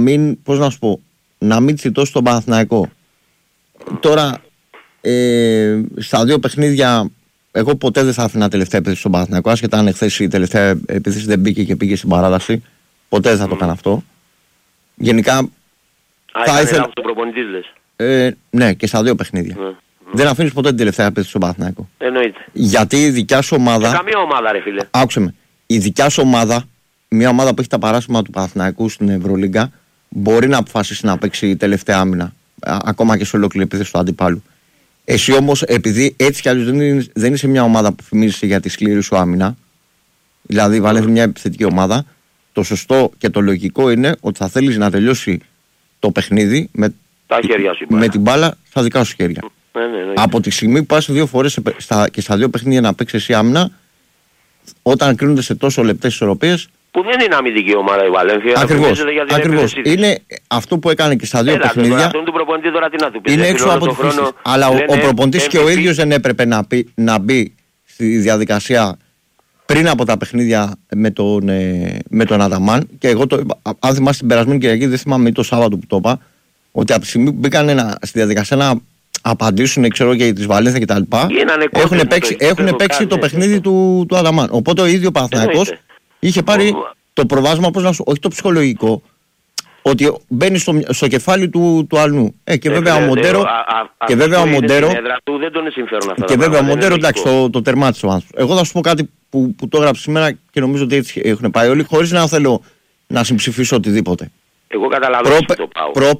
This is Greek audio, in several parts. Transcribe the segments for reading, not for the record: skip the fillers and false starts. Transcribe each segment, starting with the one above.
μην, πώς να σου πω, να μην τσιτώσει τον Παναθηναϊκό. Τώρα, στα δύο παιχνίδια, εγώ ποτέ δεν θα άφηνα τελευταία επίθεση στον Παναθηναϊκό. Άσχετα αν εχθές η τελευταία επίθεση δεν μπήκε και πήγε στην παράταση. Ποτέ δεν θα το έκανα αυτό. Γενικά. Θα ήθελα. Το προπονητής λες. Ναι, και στα δύο παιχνίδια. Δεν αφήνεις ποτέ την τελευταία επίθεση στον Παναθηναϊκό. Εννοείται. Γιατί η δικιά σου ομάδα. Καμία ομάδα, ρε φίλε. Άκουσε με. Η δικιά σου ομάδα, μια ομάδα που έχει τα παράσημα του Παναθηναϊκού στην Ευρωλίγκα, μπορεί να αποφασίσει να παίξει η τελευταία άμυνα. Ακόμα και σε ολόκληρη επίθεση του αντιπάλου. Εσύ όμως, επειδή έτσι κι αλλιώς δεν είσαι μια ομάδα που φημίζεσαι για τη σκληρή σου άμυνα, δηλαδή Βαλένθια μια επιθετική ομάδα, το σωστό και το λογικό είναι ότι θα θέλεις να τελειώσει το παιχνίδι με την μπάλα στα δικά σου χέρια. Ναι. Από τη στιγμή που πας δύο φορές και στα δύο παιχνίδια να παίξεις εσύ άμυνα, όταν κρίνονται σε τόσο λεπτές ισορροπίες. Που δεν είναι αμυντική ομάδα η Βαλένθια. Ακριβώς. Είναι αυτό που έκανε και στα δύο παιχνίδια. Αυτόν του προπονητή τώρα τι να του πει. Είναι έξω από τη φύση. Αλλά ο προπονητής και ο ίδιος δεν έπρεπε να μπει στη διαδικασία πριν από τα παιχνίδια με τον Αταμάν. Και εγώ, αν θυμάσαι την περασμένη Κυριακή, δεν θυμάμαι ή το Σάββατο που το είπα, ότι από τη στιγμή που μπήκαν στη διαδικασία να απαντήσουν, ξέρω, και τις Βαλένθια κτλ. Έχουν παίξει το παιχνίδι του Αταμάν. Οπότε ο ίδιος ο Παναθηναϊκός είχε πάρει το προβάσμα, όχι το ψυχολογικό, ότι μπαίνει στο κεφάλι του αλλού. Και βέβαια ο Μοντέρο. Και βέβαια ο Μοντέρο. Και βέβαια ο Μοντέρο, εντάξει, το τερμάτισε ο άνθρωπος. Εγώ θα σου πω κάτι που το έγραψα σήμερα και νομίζω ότι έτσι έχουν πάει όλοι, χωρίς να θέλω να συμψηφίσω οτιδήποτε. Εγώ καταλαβαίνω το πάω.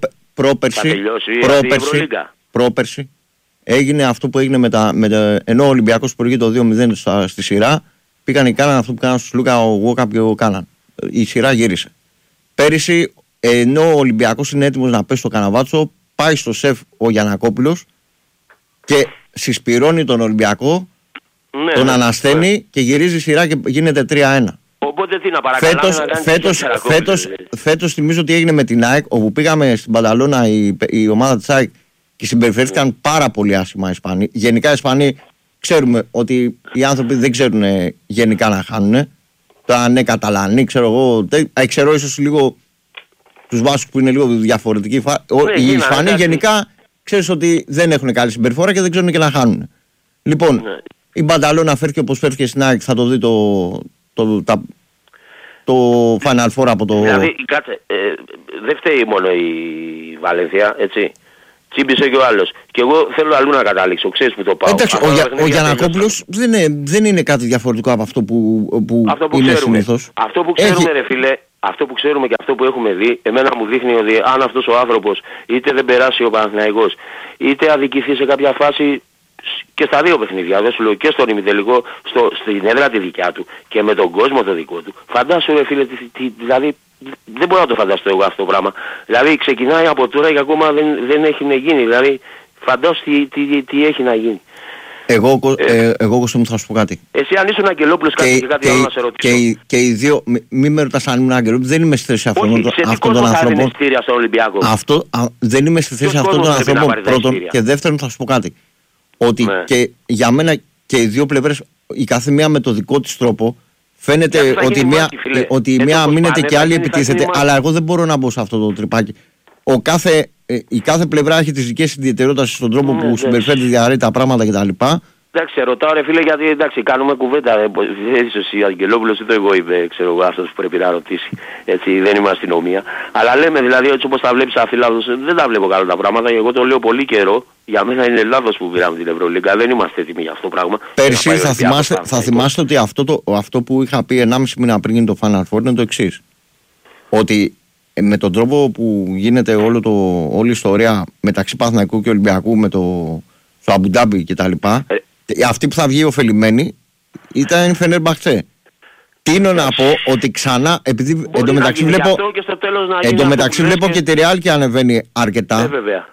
Πρόπερση έγινε αυτό που έγινε ενώ ο Ολυμπιακός προηγεί το 2-0 στη σειρά. Πήγαν και κάναν αυτό που κάναν στους Λούκα, ο Γουόκαπ και ο Κάναν. Η σειρά γύρισε. Πέρυσι, ενώ ο Ολυμπιακός είναι έτοιμος να πέσει στο καναβάτσο, πάει στο σεφ ο Γιαννακόπουλος και συσπυρώνει τον Ολυμπιακό, τον ανασταίνει και γυρίζει η σειρά και γίνεται 3-1. Οπότε τι να παρακαλάμε. Φέτος θυμίζω ότι έγινε με την ΑΕΚ, όπου πήγαμε στην Πανταλώνα η ομάδα της ΑΕΚ και συμπεριφέρθηκαν πάρα πολύ άσχημα οι Ισπανοί. Γενικά οι Ισπανοί ξέρουμε ότι οι άνθρωποι δεν ξέρουν γενικά να χάνουν. Τώρα ναι, Καταλανοί, ξέρω εγώ, ξέρω ίσως λίγο τους Βάσκους που είναι λίγο διαφορετικοί. Οι Ισπανοί γενικά ξέρεις ότι δεν έχουν καλή συμπεριφορά και δεν ξέρουν και να χάνουν. Λοιπόν, η Μπανταλώνα φέρθηκε όπως φέρθηκε στην ΑΕΚ, θα το δει το Final Four από το... Δηλαδή, κάτσε, δεν φταίει μόνο η Βαλένθια, έτσι. Τσίμπησε και ο άλλος. Και εγώ θέλω αλλού να καταλήξω. Ξέρεις που το πάω. Εντάξει, ο Γιαννακόπουλος δεν είναι κάτι διαφορετικό από αυτό που είναι συνήθως. Αυτό που ξέρουμε, ρε φίλε, αυτό που ξέρουμε και αυτό που έχουμε δει, εμένα μου δείχνει ότι αν αυτός ο άνθρωπος είτε δεν περάσει ο Παναθηναϊκός, είτε αδικηθεί σε κάποια φάση και στα δύο παιχνίδια, δεν σου λέω, και στον ημιτελικό, στην έδρα τη δικιά του και με τον κόσμο το δικό του. Φαντάσου, ρε φίλε, δηλαδή δεν μπορώ να το φανταστώ εγώ αυτό το πράγμα. Δηλαδή ξεκινάει από τώρα και ακόμα δεν έχει να γίνει. Δηλαδή φαντάσου τι έχει να γίνει. Εγώ Κωστό μου θα σου πω κάτι. Εσύ αν ήσουν Αγγελόπουλος κάτι άλλο να σε ρωτήσω. Και οι δύο, μην με ρωτάς αν ήμουν Αγγελόπουλος, δεν είμαι στη θέση αυτών των ανθρώπων. Δεν είμαι στη θέση αυτών των ανθρώπων πρώτον, και δεύτερον θα σου πω κάτι. Ότι και για μένα και οι δύο πλευρές, η κάθε μία με το δικό της τρόπο, φαίνεται ότι η μία αμήνεται και η άλλη επιτίθεται, αλλά εγώ δεν μπορώ να μπω σε αυτό το τρυπάκι. Η κάθε πλευρά έχει τις δικές ιδιαιτερότητες στον τρόπο που συμπεριφέρεται, διαρρέει τα πράγματα κτλ. Εντάξει, ρωτάω ρε φίλε, γιατί εντάξει, κάνουμε κουβέντα. Ίσως η Αγγελόπουλος ή το εγώ είμαι, ξέρω εγώ, αυτός που πρέπει να ρωτήσει. Έτσι, δεν είμαι αστυνομία. Αλλά λέμε δηλαδή, έτσι όπως τα βλέπεις αφιλάδος, δεν τα βλέπω καλά τα πράγματα. Εγώ το λέω πολύ καιρό. Για μένα είναι λάθος που πήραμε την Ευρωλίγκα. Δεν είμαστε έτοιμοι για αυτό το πράγμα. Πέρσι θα θυμάστε ότι αυτό που είχα πει 1,5 μήνα πριν γίνει το Final Four είναι το εξής. Ότι με τον τρόπο που γίνεται όλη η ιστορία μεταξύ Παναθηναϊκού και Ολυμπιακού με το Αμπουντάμπι κτλ. Αυτή που θα βγει ωφελημένη ήταν η Φενέρμπαχτσε. Τίνω να πω ότι ξανά, επειδή εντωμεταξύ βλέπω και τη Ρεάλ και ανεβαίνει αρκετά.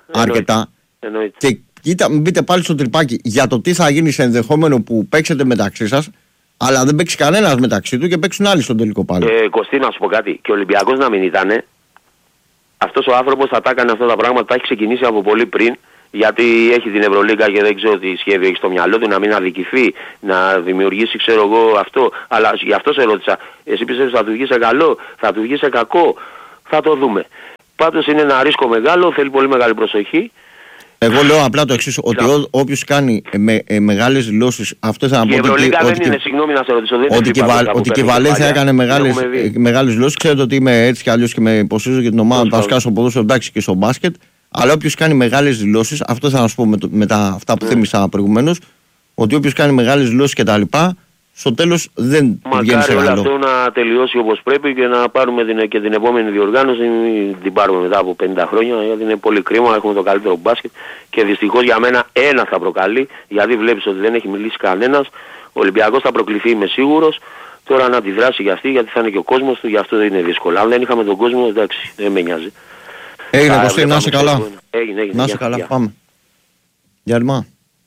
Και κοίτα, μην μπείτε πάλι στο τρυπάκι για το τι θα γίνει σε ενδεχόμενο που παίξετε μεταξύ σας, αλλά δεν παίξει κανένας μεταξύ του και παίξουν άλλοι στον τελικό πάλι. Κωστή, να σου πω κάτι. Και ο Ολυμπιακός να μην ήτανε, αυτός ο άνθρωπος θα τα έκανε αυτά τα πράγματα, τα έχει ξεκινήσει από πολύ πριν. Γιατί έχει την Ευρωλίγκα και δεν ξέρω τι σχέδιο έχει στο μυαλό του, να μην αδικηθεί, να δημιουργήσει, ξέρω εγώ, αυτό. Αλλά γι' αυτό σε ρώτησα. Εσύ πιστεύεις θα του βγει σε καλό, θα του βγει σε κακό, θα το δούμε. Πάντως είναι ένα ρίσκο μεγάλο, θέλει πολύ μεγάλη προσοχή. Εγώ λέω απλά το εξής, ότι όποιος κάνει μεγάλες δηλώσεις, αυτό θα πω. Η Ευρωλίγκα δεν είναι, συγγνώμη να σε ρωτήσω, δεν είναι. Ότι και η Βαλένθια έκανε μεγάλες δηλώσεις. Ξέρετε ότι είμαι έτσι κι αλλιώς και με υποστηρίζω για την ομάδα μου, θα στο ποδόσφαιρο, εντάξει, και στο μπάσκετ. Αλλά όποιος κάνει μεγάλες δηλώσεις, αυτό θα να σου πω μετά αυτά που θύμισα προηγουμένως, ότι όποιος κάνει μεγάλες δηλώσεις κτλ. Στο τέλος δεν βγαίνει σε όλο άλλο. αυτό να τελειώσει όπως πρέπει και να πάρουμε και την επόμενη διοργάνωση, την πάρουμε μετά από 50 χρόνια, γιατί είναι πολύ κρίμα, έχουμε το καλύτερο μπάσκετ και δυστυχώς για μένα ένα θα προκαλεί, γιατί βλέπεις ότι δεν έχει μιλήσει κανένας. Ο Ολυμπιακός θα προκληθεί, είμαι σίγουρος. Τώρα να αντιδράσει για αυτή, γιατί θα είναι και ο κόσμος του, γι' αυτό δεν είναι δύσκολο. Αν δεν είχαμε τον κόσμο, εντάξει, δεν με νοιάζει. Έγινε, Κωστή, να είσαι καλά. Έγινε. Να είσαι καλά, πάμε. Γεια.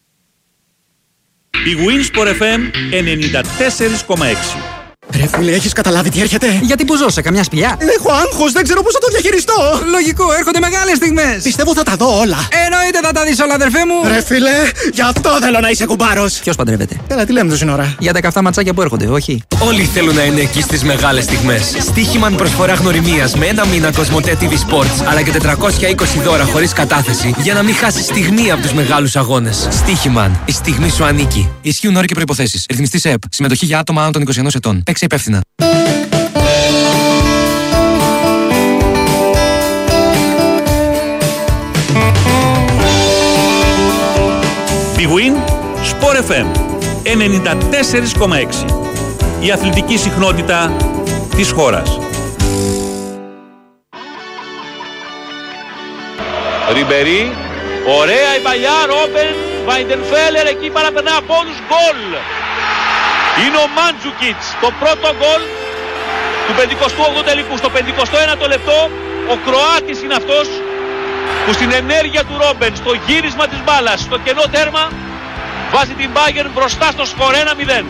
Η Winsport FM 94,6. Ρε φίλε, έχεις καταλάβει τι έρχεται? Γιατί που ζω σε καμιά σπηλιά? Έχω άγχος, δεν ξέρω πώς θα το διαχειριστώ. Λογικό, έρχονται μεγάλες στιγμές. Πιστεύω θα τα δω όλα. Εννοείται θα τα δεις όλα, αδερφέ μου. Ρε φίλε, γι' αυτό θέλω να είσαι κουμπάρος. Ποιος παντρεύεται? Καλά, τι λέμε τόση ώρα? Για τα καυτά ματσάκια που έρχονται, όχι? Όλοι θέλουν να είναι εκεί στις μεγάλες στιγμές. Στοίχημαν προσφορά γνωριμίας με ένα μήνα Κοσμοτέ TV Sports, αλλά και 420 δώρα χωρίς κατάθεση για να μην χάσεις στιγμή από τους μεγάλους αγώνες. Στοίχημαν, η στιγμή σου ανήκει. Ισχύουν όροι και προϋποθέσεις. Ρυθμιστής ΕΕΠ. Συμμετοχή για άτομα άνω των 21 ετών. Παίξε υπεύθυνα. Big Win Sport FM 94,6. Η αθλητική συχνότητα της χώρας. Ριμπερί, ωραία η παλιά, Ρόμπεν, Βάιντενφέλερ εκεί παραπερνά από όλους, γκολ. Είναι ο Μάντζουκιτς, το πρώτο γκολ του 58ου τελικού. Στο 51ο λεπτό ο Κροάτης είναι αυτός που στην ενέργεια του Ρόμπεν, στο γύρισμα της μπάλας, στο κενό τέρμα, βάζει την Bayern μπροστά στο σκορ 1-0.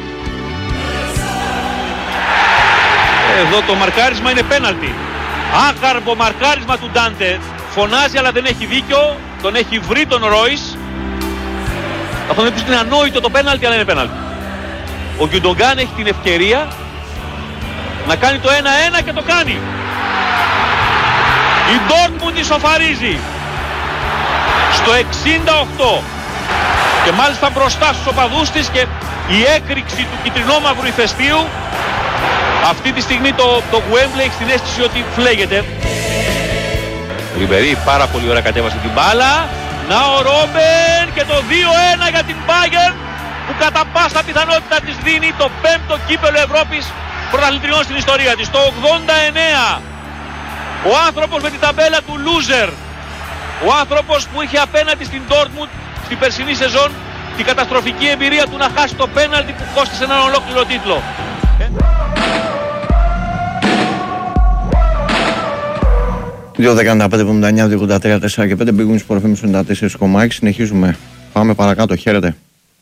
Εδώ το μαρκάρισμα είναι πέναλτι. Άκαρμπο μαρκάρισμα του Ντάντε. Φωνάζει αλλά δεν έχει δίκιο. Τον έχει βρει τον Ρόις. Αυτό είναι που είναι ανόητο το πέναλτι, αλλά είναι πέναλτι. Ο Γκιουντογκάν έχει την ευκαιρία να κάνει το 1-1 και το κάνει. Η Ντόρτμουντ ισοφαρίζει στο 68 και μάλιστα μπροστά στους οπαδούς της, και η έκρηξη του κυτρινόμαυρου ηφαιστείου αυτή τη στιγμή το Wembley έχει την αίσθηση ότι φλέγεται. Ριμπερί πάρα πολύ ωραία κατέβασε την μπάλα. Να ο Ρόμπεν και το 2-1 για την Bayern, που κατά πάσα πιθανότητα της δίνει το 5ο κύπελλο Ευρώπης πρωταθλητριών στην ιστορία της. Το 89 ο άνθρωπος με την ταμπέλα του loser, ο άνθρωπος που είχε απέναντι στην Dortmund στην περσινή σεζόν την καταστροφική εμπειρία του να χάσει το πέναλτι που κόστησε έναν ολόκληρο τίτλο. 2-15-79-2-83-4 και 5 μπήκουν στις προφήμες 94,6. Συνεχίζουμε. Πάμε παρακάτω. Χαίρετε.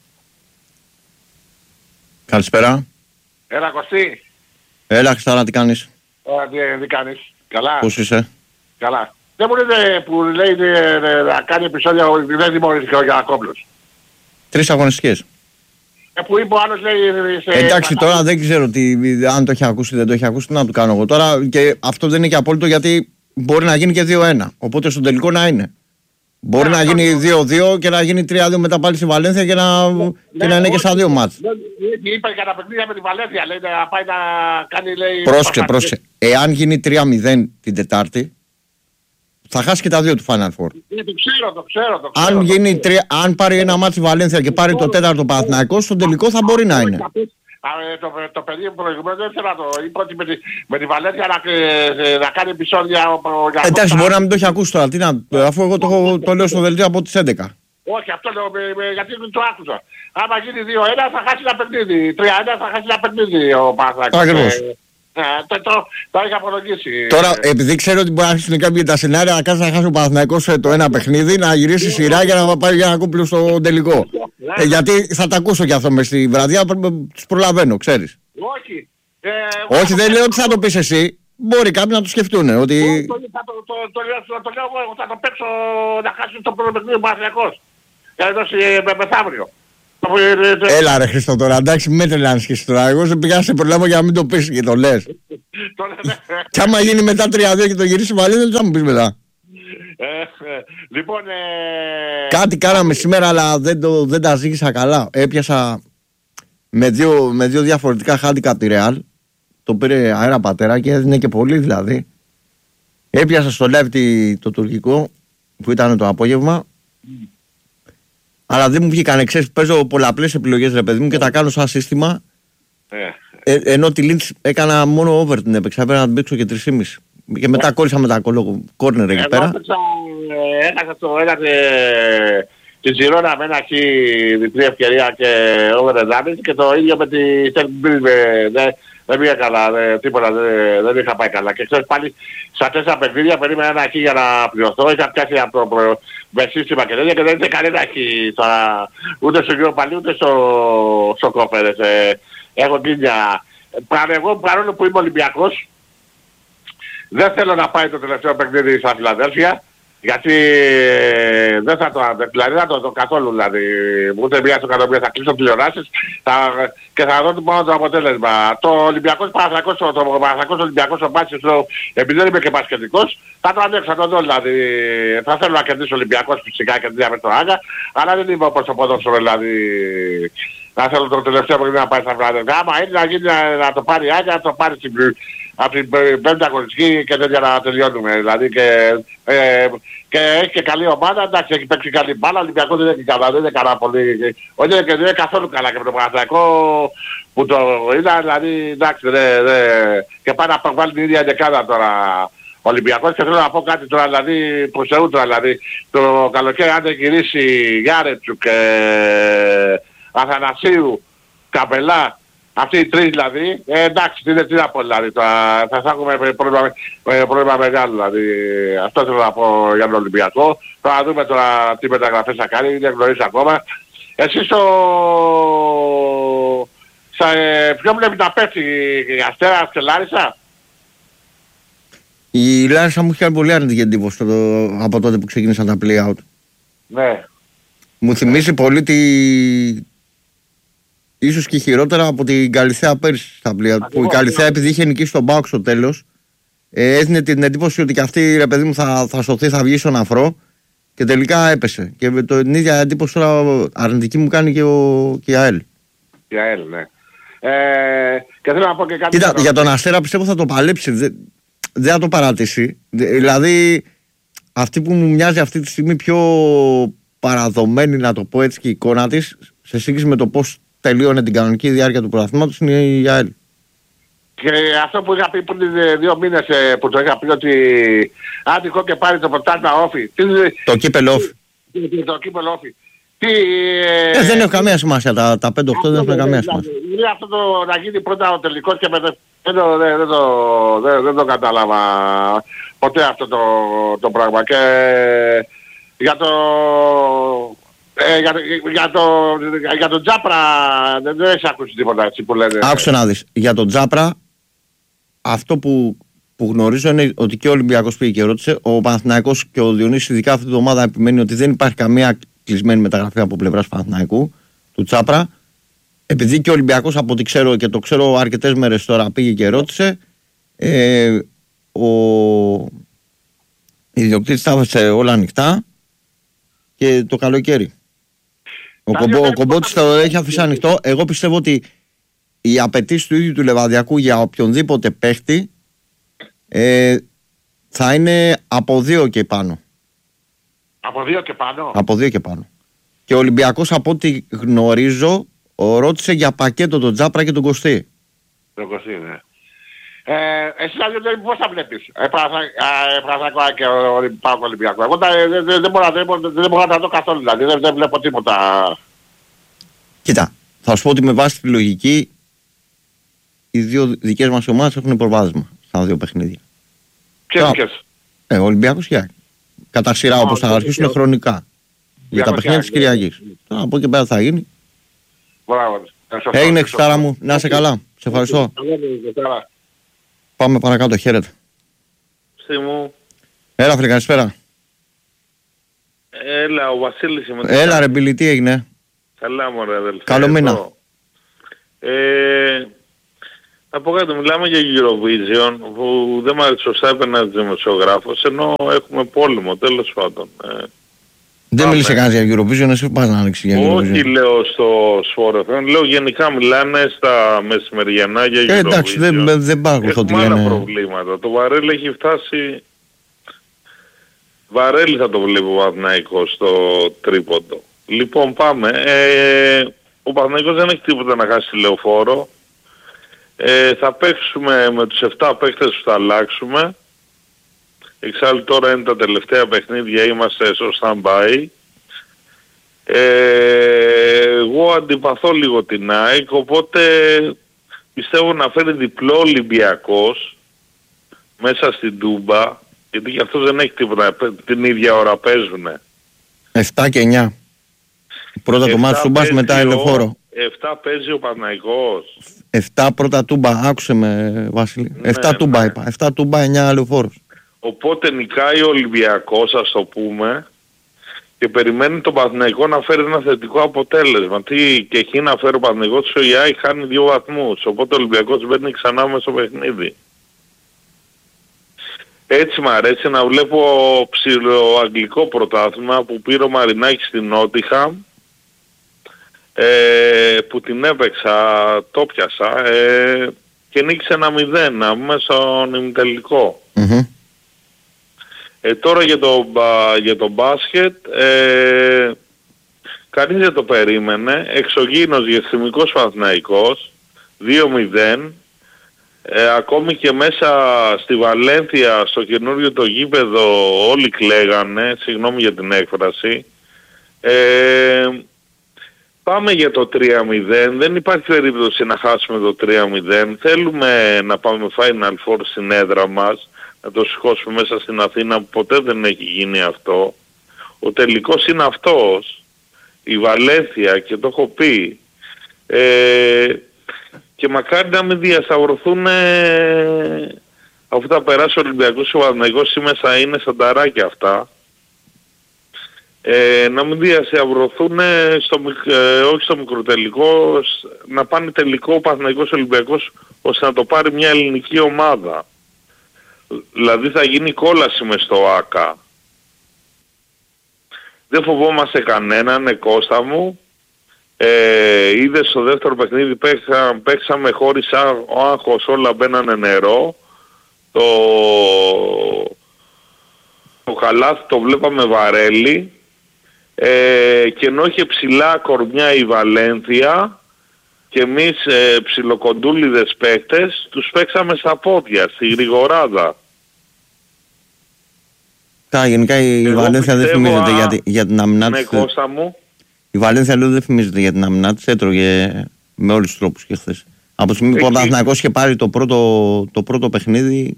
Καλησπέρα. Έλα Κωστή. Έλα Χριστάρα, τι κάνεις? Τι κάνεις? Καλά. Πώς είσαι? Καλά. Δεν μου λέτε που λέει να κάνει επεισόδια ότι δεν δημιουργήθηκε ο Γιακόπλος. 3 αγωνιστικές. Που είπε ο άλλος λέει... Εντάξει, τώρα δεν ξέρω αν το έχει ακούσει ή δεν το έχει ακούσει, τι να του κάνω εγώ τώρα, και αυτό δεν είναι και απόλυτο, γιατί μπορεί να γίνει και 2-1, οπότε στον τελικό να είναι. Μπορεί να γίνει 2-2 και να γίνει 3-2 μετά πάλι στη Βαλένθια και να είναι και στα 2 μάτς. Είπα για τα παιχνίδια με τη Βαλένθια, λέει να πάει να κάνει, λέει... Πρόσεξε. Εάν γίνει 3-0 την Τετάρτη, θα χάσει και τα 2 του Final Four. Το ξέρω. Αν πάρει ένα μάτσι η Βαλένθια και πάρει το 4ο Παναθηναϊκός, στον τελικό θα μπορεί να είναι. Το παιδί μου προηγουμένως δεν θέλω να το είπα ότι με τη Βαλένθια να κάνει επεισόδια... Εντάξει, μπορεί να μην το έχει ακούσει τώρα, αφού εγώ το λέω στο δελτίο από τις 11. Όχι, αυτό λέω γιατί δεν το άκουσα. Άμα γίνει 2-1 θα χάσει ένα παιχνίδι, 3-1 θα χάσει ένα παιχνίδι ο Παναθηναϊκός. Ακριβώς. Το έχει απολογίσει. Τώρα, επειδή ξέρω ότι μπορεί να αρχίσουν κάποιοι τα σενάρια, να κάτσει να χάσει ο Παναθηναϊκός το ένα παιχνίδι, να γυρίσει σειρά για να πάει για ένα κούμπλο στο τελικό. Γιατί θα τα ακούσω κι αυτό μες στη βραδιά, τους προλαβαίνω, ξέρεις. Όχι. Όχι, δεν λέω ότι θα το πεις εσύ. Μπορεί κάποιοι να το σκεφτούν. Ότι... Το λέω εγώ, θα το παίξω να χάσει το πρώτο παιχνίδι ο Παναθηναϊκός. Για να δώσει μεθαύριο. Έλα ρε Χριστό τώρα, εντάξει, με τρελάνεις και τώρα. Εγώ σε πήγα σε προλάβω για να μην το πεις και το λες. Κι άμα γίνει μετά 3-2 και το γυρίσει Βαλένθια, δεν θα μου πεις μετά. Λοιπόν, κάτι κάναμε σήμερα, αλλά δεν τα ζήγησα καλά. Έπιασα με δύο διαφορετικά handicap τη Real. Το πήρε αέρα πατέρα και έδινε και πολύ δηλαδή. Έπιασα στο live το τουρκικό που ήταν το απόγευμα. Αλλά δεν μου βγήκαν, ξέρεις, παίζω πολλαπλές επιλογές ρε παιδί μου και τα κάνω σαν σύστημα. Ενώ τη Λίντς έκανα μόνο over την έπαιξα, έπρεπε να την παίξω και 3,5. Και μετά κόλλησα με τα κόρνερ εκεί πέρα. Έχασα το ένα τη Ζιρόνα με ένα διπλή ευκαιρία και over 1,5 και το ίδιο με τη Σελμπίλ. Δεν πήγα καλά, τίποτα, δεν είχα πάει καλά. Και ξέρεις πάλι στα 4 παιχνίδια περίμενα ένα χ για να πληρωθώ. Είχα πιάσει από το μεσίστη Μακεδόνια και δεν είχε κανένα χ τώρα, ούτε στο γύρο παλί ούτε στο κόφερες. Έχω γκίνια. Εγώ παρόλο που είμαι Ολυμπιακός, δεν θέλω να πάει το τελευταίο παιχνίδι στα Φιλαδέλφια. Γιατί δεν θα το αντέξω, δηλαδή δεν θα το δω καθόλου, δηλαδή ούτε μία στο εκατομμύρια θα κλείσω τηλεοράσεις και θα δω μόνο το αποτέλεσμα. Το Ολυμπιακός Παναθηναϊκός, το Παναθηναϊκός Ολυμπιακός ο Μπάτσης, επειδή δεν είμαι και μπασκετικός, θα το αντέξω, θα το δω, δηλαδή θα θέλω να κερδίσω Ολυμπιακός φυσικά και με το Άγκα, αλλά δεν είμαι όπως το ποδόσφαιρο, δηλαδή να θέλω το τελευταίο παιχνίδι να πάει στα Φιλαδέλφια. Άμα είναι να το πάρει Άγκα, να το πάρει από την πέμπτη αγωνιστική και τέτοια να τελειώνουμε. Δηλαδή και έχει και καλή ομάδα, εντάξει, έχει παίξει καλή μπάλα, ο Ολυμπιακός δεν είναι καλά, δεν είναι καλά πολύ. Όχι δεν είναι καθόλου καλά και με το Παναθηναϊκό που το είδα, δηλαδή εντάξει, και πάει να βάλει την ίδια δεκάδα τώρα ο Ολυμπιακός και θέλω να πω κάτι τώρα, δηλαδή προς Θεού τώρα, δηλαδή το καλοκαίρι αν δεν γυρίσει Γιάρετσουκ, Αθανασίου, Καπελά, αυτοί οι τρεις δηλαδή, εντάξει, τι να πω δηλαδή, θα έχουμε πρόβλημα μεγάλο δηλαδή, αυτό θέλω να πω για τον Ολυμπιακό. Θα δούμε τώρα τι μεταγραφές θα κάνει, δεν γνωρίζω ακόμα. Εσείς ποιο βλέπει να πέφτει η Αστέρα και Λάρισα? Η Λάρισα μου είχε πολύ αρνητική εντύπωση από τότε που ξεκίνησαν τα play-out. Ναι. Μου θυμίζει πολύ ίσως και χειρότερα από την Καλιθέα πέρυσι στα πλοία. Που η Καλιθέα επειδή είχε νικήσει στον ΠΑΟΚ στο τέλος, έδινε την εντύπωση ότι και αυτή ρε παιδί μου θα σωθεί, θα βγει στον αφρό και τελικά έπεσε. Και την ίδια εντύπωση τώρα αρνητική μου κάνει και η ΑΕΛ. Η ΑΕΛ, ναι. Και θέλω να πω και κάτι. Κοίτα, για τον Αστέρα πιστεύω θα το παλέψει. Δεν θα το παρατήσει. Δηλαδή αυτή που μου μοιάζει αυτή τη στιγμή πιο παραδομένη, να το πω έτσι, και η εικόνα της σε σύγκριση με το πώς τελείωνε την κανονική διάρκεια του πρωταθλήματος είναι η ΑΕΛ. Και αυτό που είχα πει πριν 2 μήνες που το είχα πει ότι αν τυχόν και πάρει το πρωτάθλημα όφι. Το κύπελο όφι. Το κύπελο όφι. Δεν έχω καμία σημασία. Τα 5-8 δεν έχουν καμία σημασία. Είναι αυτό το να γίνει πρώτα ο τελικός και μετά δεν το κατάλαβα ποτέ αυτό το πράγμα. Και για για τον Τζάπρα δεν έχεις ακούσει τίποτα έτσι που λένε. Άκουσε να δεις. Για τον Τζάπρα αυτό που γνωρίζω είναι ότι και ο Ολυμπιακός πήγε και ρώτησε. Ο Παναθηναϊκός και ο Διονύσης ειδικά αυτή την εβδομάδα επιμένει ότι δεν υπάρχει καμία κλεισμένη μεταγραφή από πλευράς Παναθηναϊκού του Τζάπρα. Επειδή και ο Ολυμπιακός από ό,τι ξέρω και το ξέρω αρκετές μέρες τώρα πήγε και ρώτησε, ο ιδιοκτήτης τα άφησε όλα ανοιχτά και το καλοκαίρι. Ο Κομπότης το έχει αφήσει ανοιχτό. Εγώ πιστεύω ότι οι απαιτήσεις του ίδιου του Λεβαδιακού για οποιονδήποτε παίχτη θα είναι από 2 και πάνω. Από 2 και πάνω. Από 2 και πάνω. Και ο Ολυμπιακός από ό,τι γνωρίζω ρώτησε για πακέτο τον Τζάπρα και τον Κωστή. Τον Κωστή, ναι. Εσύ δηλαδή πώς θα βλέπεις Παναθηναϊκό και Πάοκ Ολυμπιακό? Εγώ δεν μπορώ να τα δω καθόλου, δηλαδή δεν βλέπω τίποτα. Κοίτα, θα σου πω ότι με βάση τη λογική οι δύο δικές μας ομάδες έχουν προβάδισμα στα 2 παιχνίδια. Ποιες? Ο Ολυμπιακός και κατά σειρά όπως θα αρχίσουν χρονικά για τα παιχνίδια της Κυριακής. Τώρα από εκεί πέρα θα γίνει. Έγινε Χριστάρα μου, να είσαι καλά. Σε ευχαριστώ. Πάμε παρακάτω, χαίρετε. Μου. Έλα φίλε, καλησπέρα. Έλα, ο Βασίλης είμαι. Έλα ρε Μπιλί, τι έγινε? Καλά μωρέ αδελφέ. Καλό μήνα. Να πω κάτι, μιλάμε για Eurovision που δεν μου άρεσε σωστά ένας δημοσιογράφος, ενώ έχουμε πόλεμο, τέλος πάντων. Δεν μίλησε κανείς για Eurovision, εσύ πας να ανοίξεις για Eurovision. Όχι λέω στο Sport, λέω γενικά μιλάνε στα μεσημεριανά για Eurovision. Εντάξει, δεν παρακολουθώ τι λένε. Έχουμε άλλα προβλήματα. Το Βαρέλι έχει φτάσει... Βαρέλι θα το βλέπει ο Παναθηναϊκός στο τρίποντο. Λοιπόν πάμε. Ο Παναθηναϊκός δεν έχει τίποτα να χάσει Λεωφόρο. Θα παίξουμε με τους 7 παίκτες που θα αλλάξουμε. Εξάλλου τώρα είναι τα τελευταία παιχνίδια, είμαστε στο stand-by. Εγώ αντιπαθώ λίγο την ΑΕΚ, οπότε πιστεύω να φέρει διπλό Ολυμπιακός μέσα στην Τούμπα, γιατί και αυτός δεν έχει τίποτα, την ίδια ώρα παίζουνε. 7 και 9. Πρώτα το μάτι Τούμπας, μετά Λεωφόρο. 7 παίζει ο Παναθηναϊκός. 7 πρώτα Τούμπα, άκουσε με Βασίλη. 7 Τούμπα είπα, 7 Τούμπα, 9 Λεωφόρος. Οπότε νικάει ο Ολυμπιακός, ας το πούμε, και περιμένει τον Παναθηναϊκό να φέρει ένα θετικό αποτέλεσμα. Τι και εκεί να φέρει ο Παναθηναϊκός, ο ΙΑΙ χάνει 2 βαθμούς, οπότε ο Ολυμπιακός μπαίνει ξανά μέσα στο παιχνίδι. Έτσι μ' αρέσει να βλέπω ψιλοαγγλικό πρωτάθλημα που πήρε ο Μαρινάκης στην Νότιχαμ, που την έπαιξα, το πιάσα, και νίκησε 1-0 μέσα στον ημιτελικό. Τώρα για το μπάσκετ, κανείς δεν το περίμενε, εξωγήινος διαστημικός Παναθηναϊκός, 2-0, ακόμη και μέσα στη Βαλένθια, στο καινούριο το γήπεδο, όλοι κλαίγανε, συγγνώμη για την έκφραση. Πάμε για το 3-0, δεν υπάρχει περίπτωση να χάσουμε το 3-0, θέλουμε να πάμε Final Four στην έδρα μας, να το σηκώσουμε μέσα στην Αθήνα που ποτέ δεν έχει γίνει αυτό. Ο τελικός είναι αυτός, η Βαλένθια, και το έχω πει. Και μακάρι να μην διασταυρωθούν αφού θα περάσει ο Ολυμπιακός, ο Παναθηναϊκός μέσα είναι σαν ταράκια αυτά. Να μην διασταυρωθούν όχι στο μικροτελικό, να πάνε τελικό ο Παναθηναϊκός Ολυμπιακός, ώστε να το πάρει μια ελληνική ομάδα. Δηλαδή θα γίνει κόλαση μες στο ΆΚΑ. Δεν φοβόμαστε κανέναν, Κώστα μου. Είδες στο δεύτερο παιχνίδι παίξαμε χωρίς άγχος, όλα μπαίνανε νερό. Το καλάθι το βλέπαμε Βαρέλι. Και ενώ είχε ψηλά κορμιά η Βαλένθια και εμείς ψιλοκοντούλιδες παίκτες, τους παίξαμε στα πόδια, στη γρηγοράδα. Γενικά η Βαλένθια δεν φημίζεται για την αμυνά της. Ναι, Κώστα μου. Η Βαλένθια λέω δεν φημίζεται για την αμυνά της, έτρωγε με όλους τους τρόπους και χθες. Από τη στιγμή που ο Παναθηναϊκός είχε πάρει το πρώτο παιχνίδι.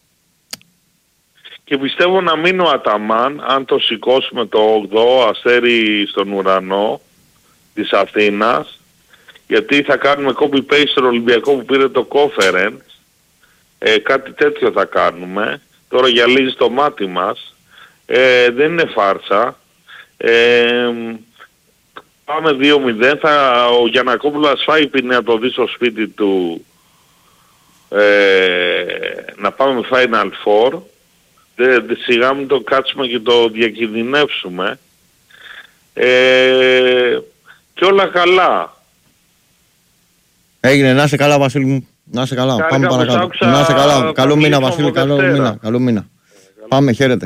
Και πιστεύω να μείνει ο Αταμάν, αν το σηκώσουμε το 8ο αστέρι στον ουρανό της Αθήνας, γιατί θα κάνουμε copy-paste στον Ολυμπιακό που πήρε το conference, κάτι τέτοιο θα κάνουμε. Τώρα γυαλίζει το μάτι μας, δεν είναι φάρσα. Πάμε 2-0, ο Γιαννακόπουλος φάει ποινή να το δει στο σπίτι του, να πάμε Final Four. Σιγά μην το κάτσουμε και το διακινδυνεύσουμε. Και όλα καλά. Έγινε, να είσαι καλά Βασίλη μου. Να είσαι καλά, πάμε παρακάτω. Να είσαι καλά, καλό μήνα Βασίλη, καλό μήνα. Πάμε, χαίρετε.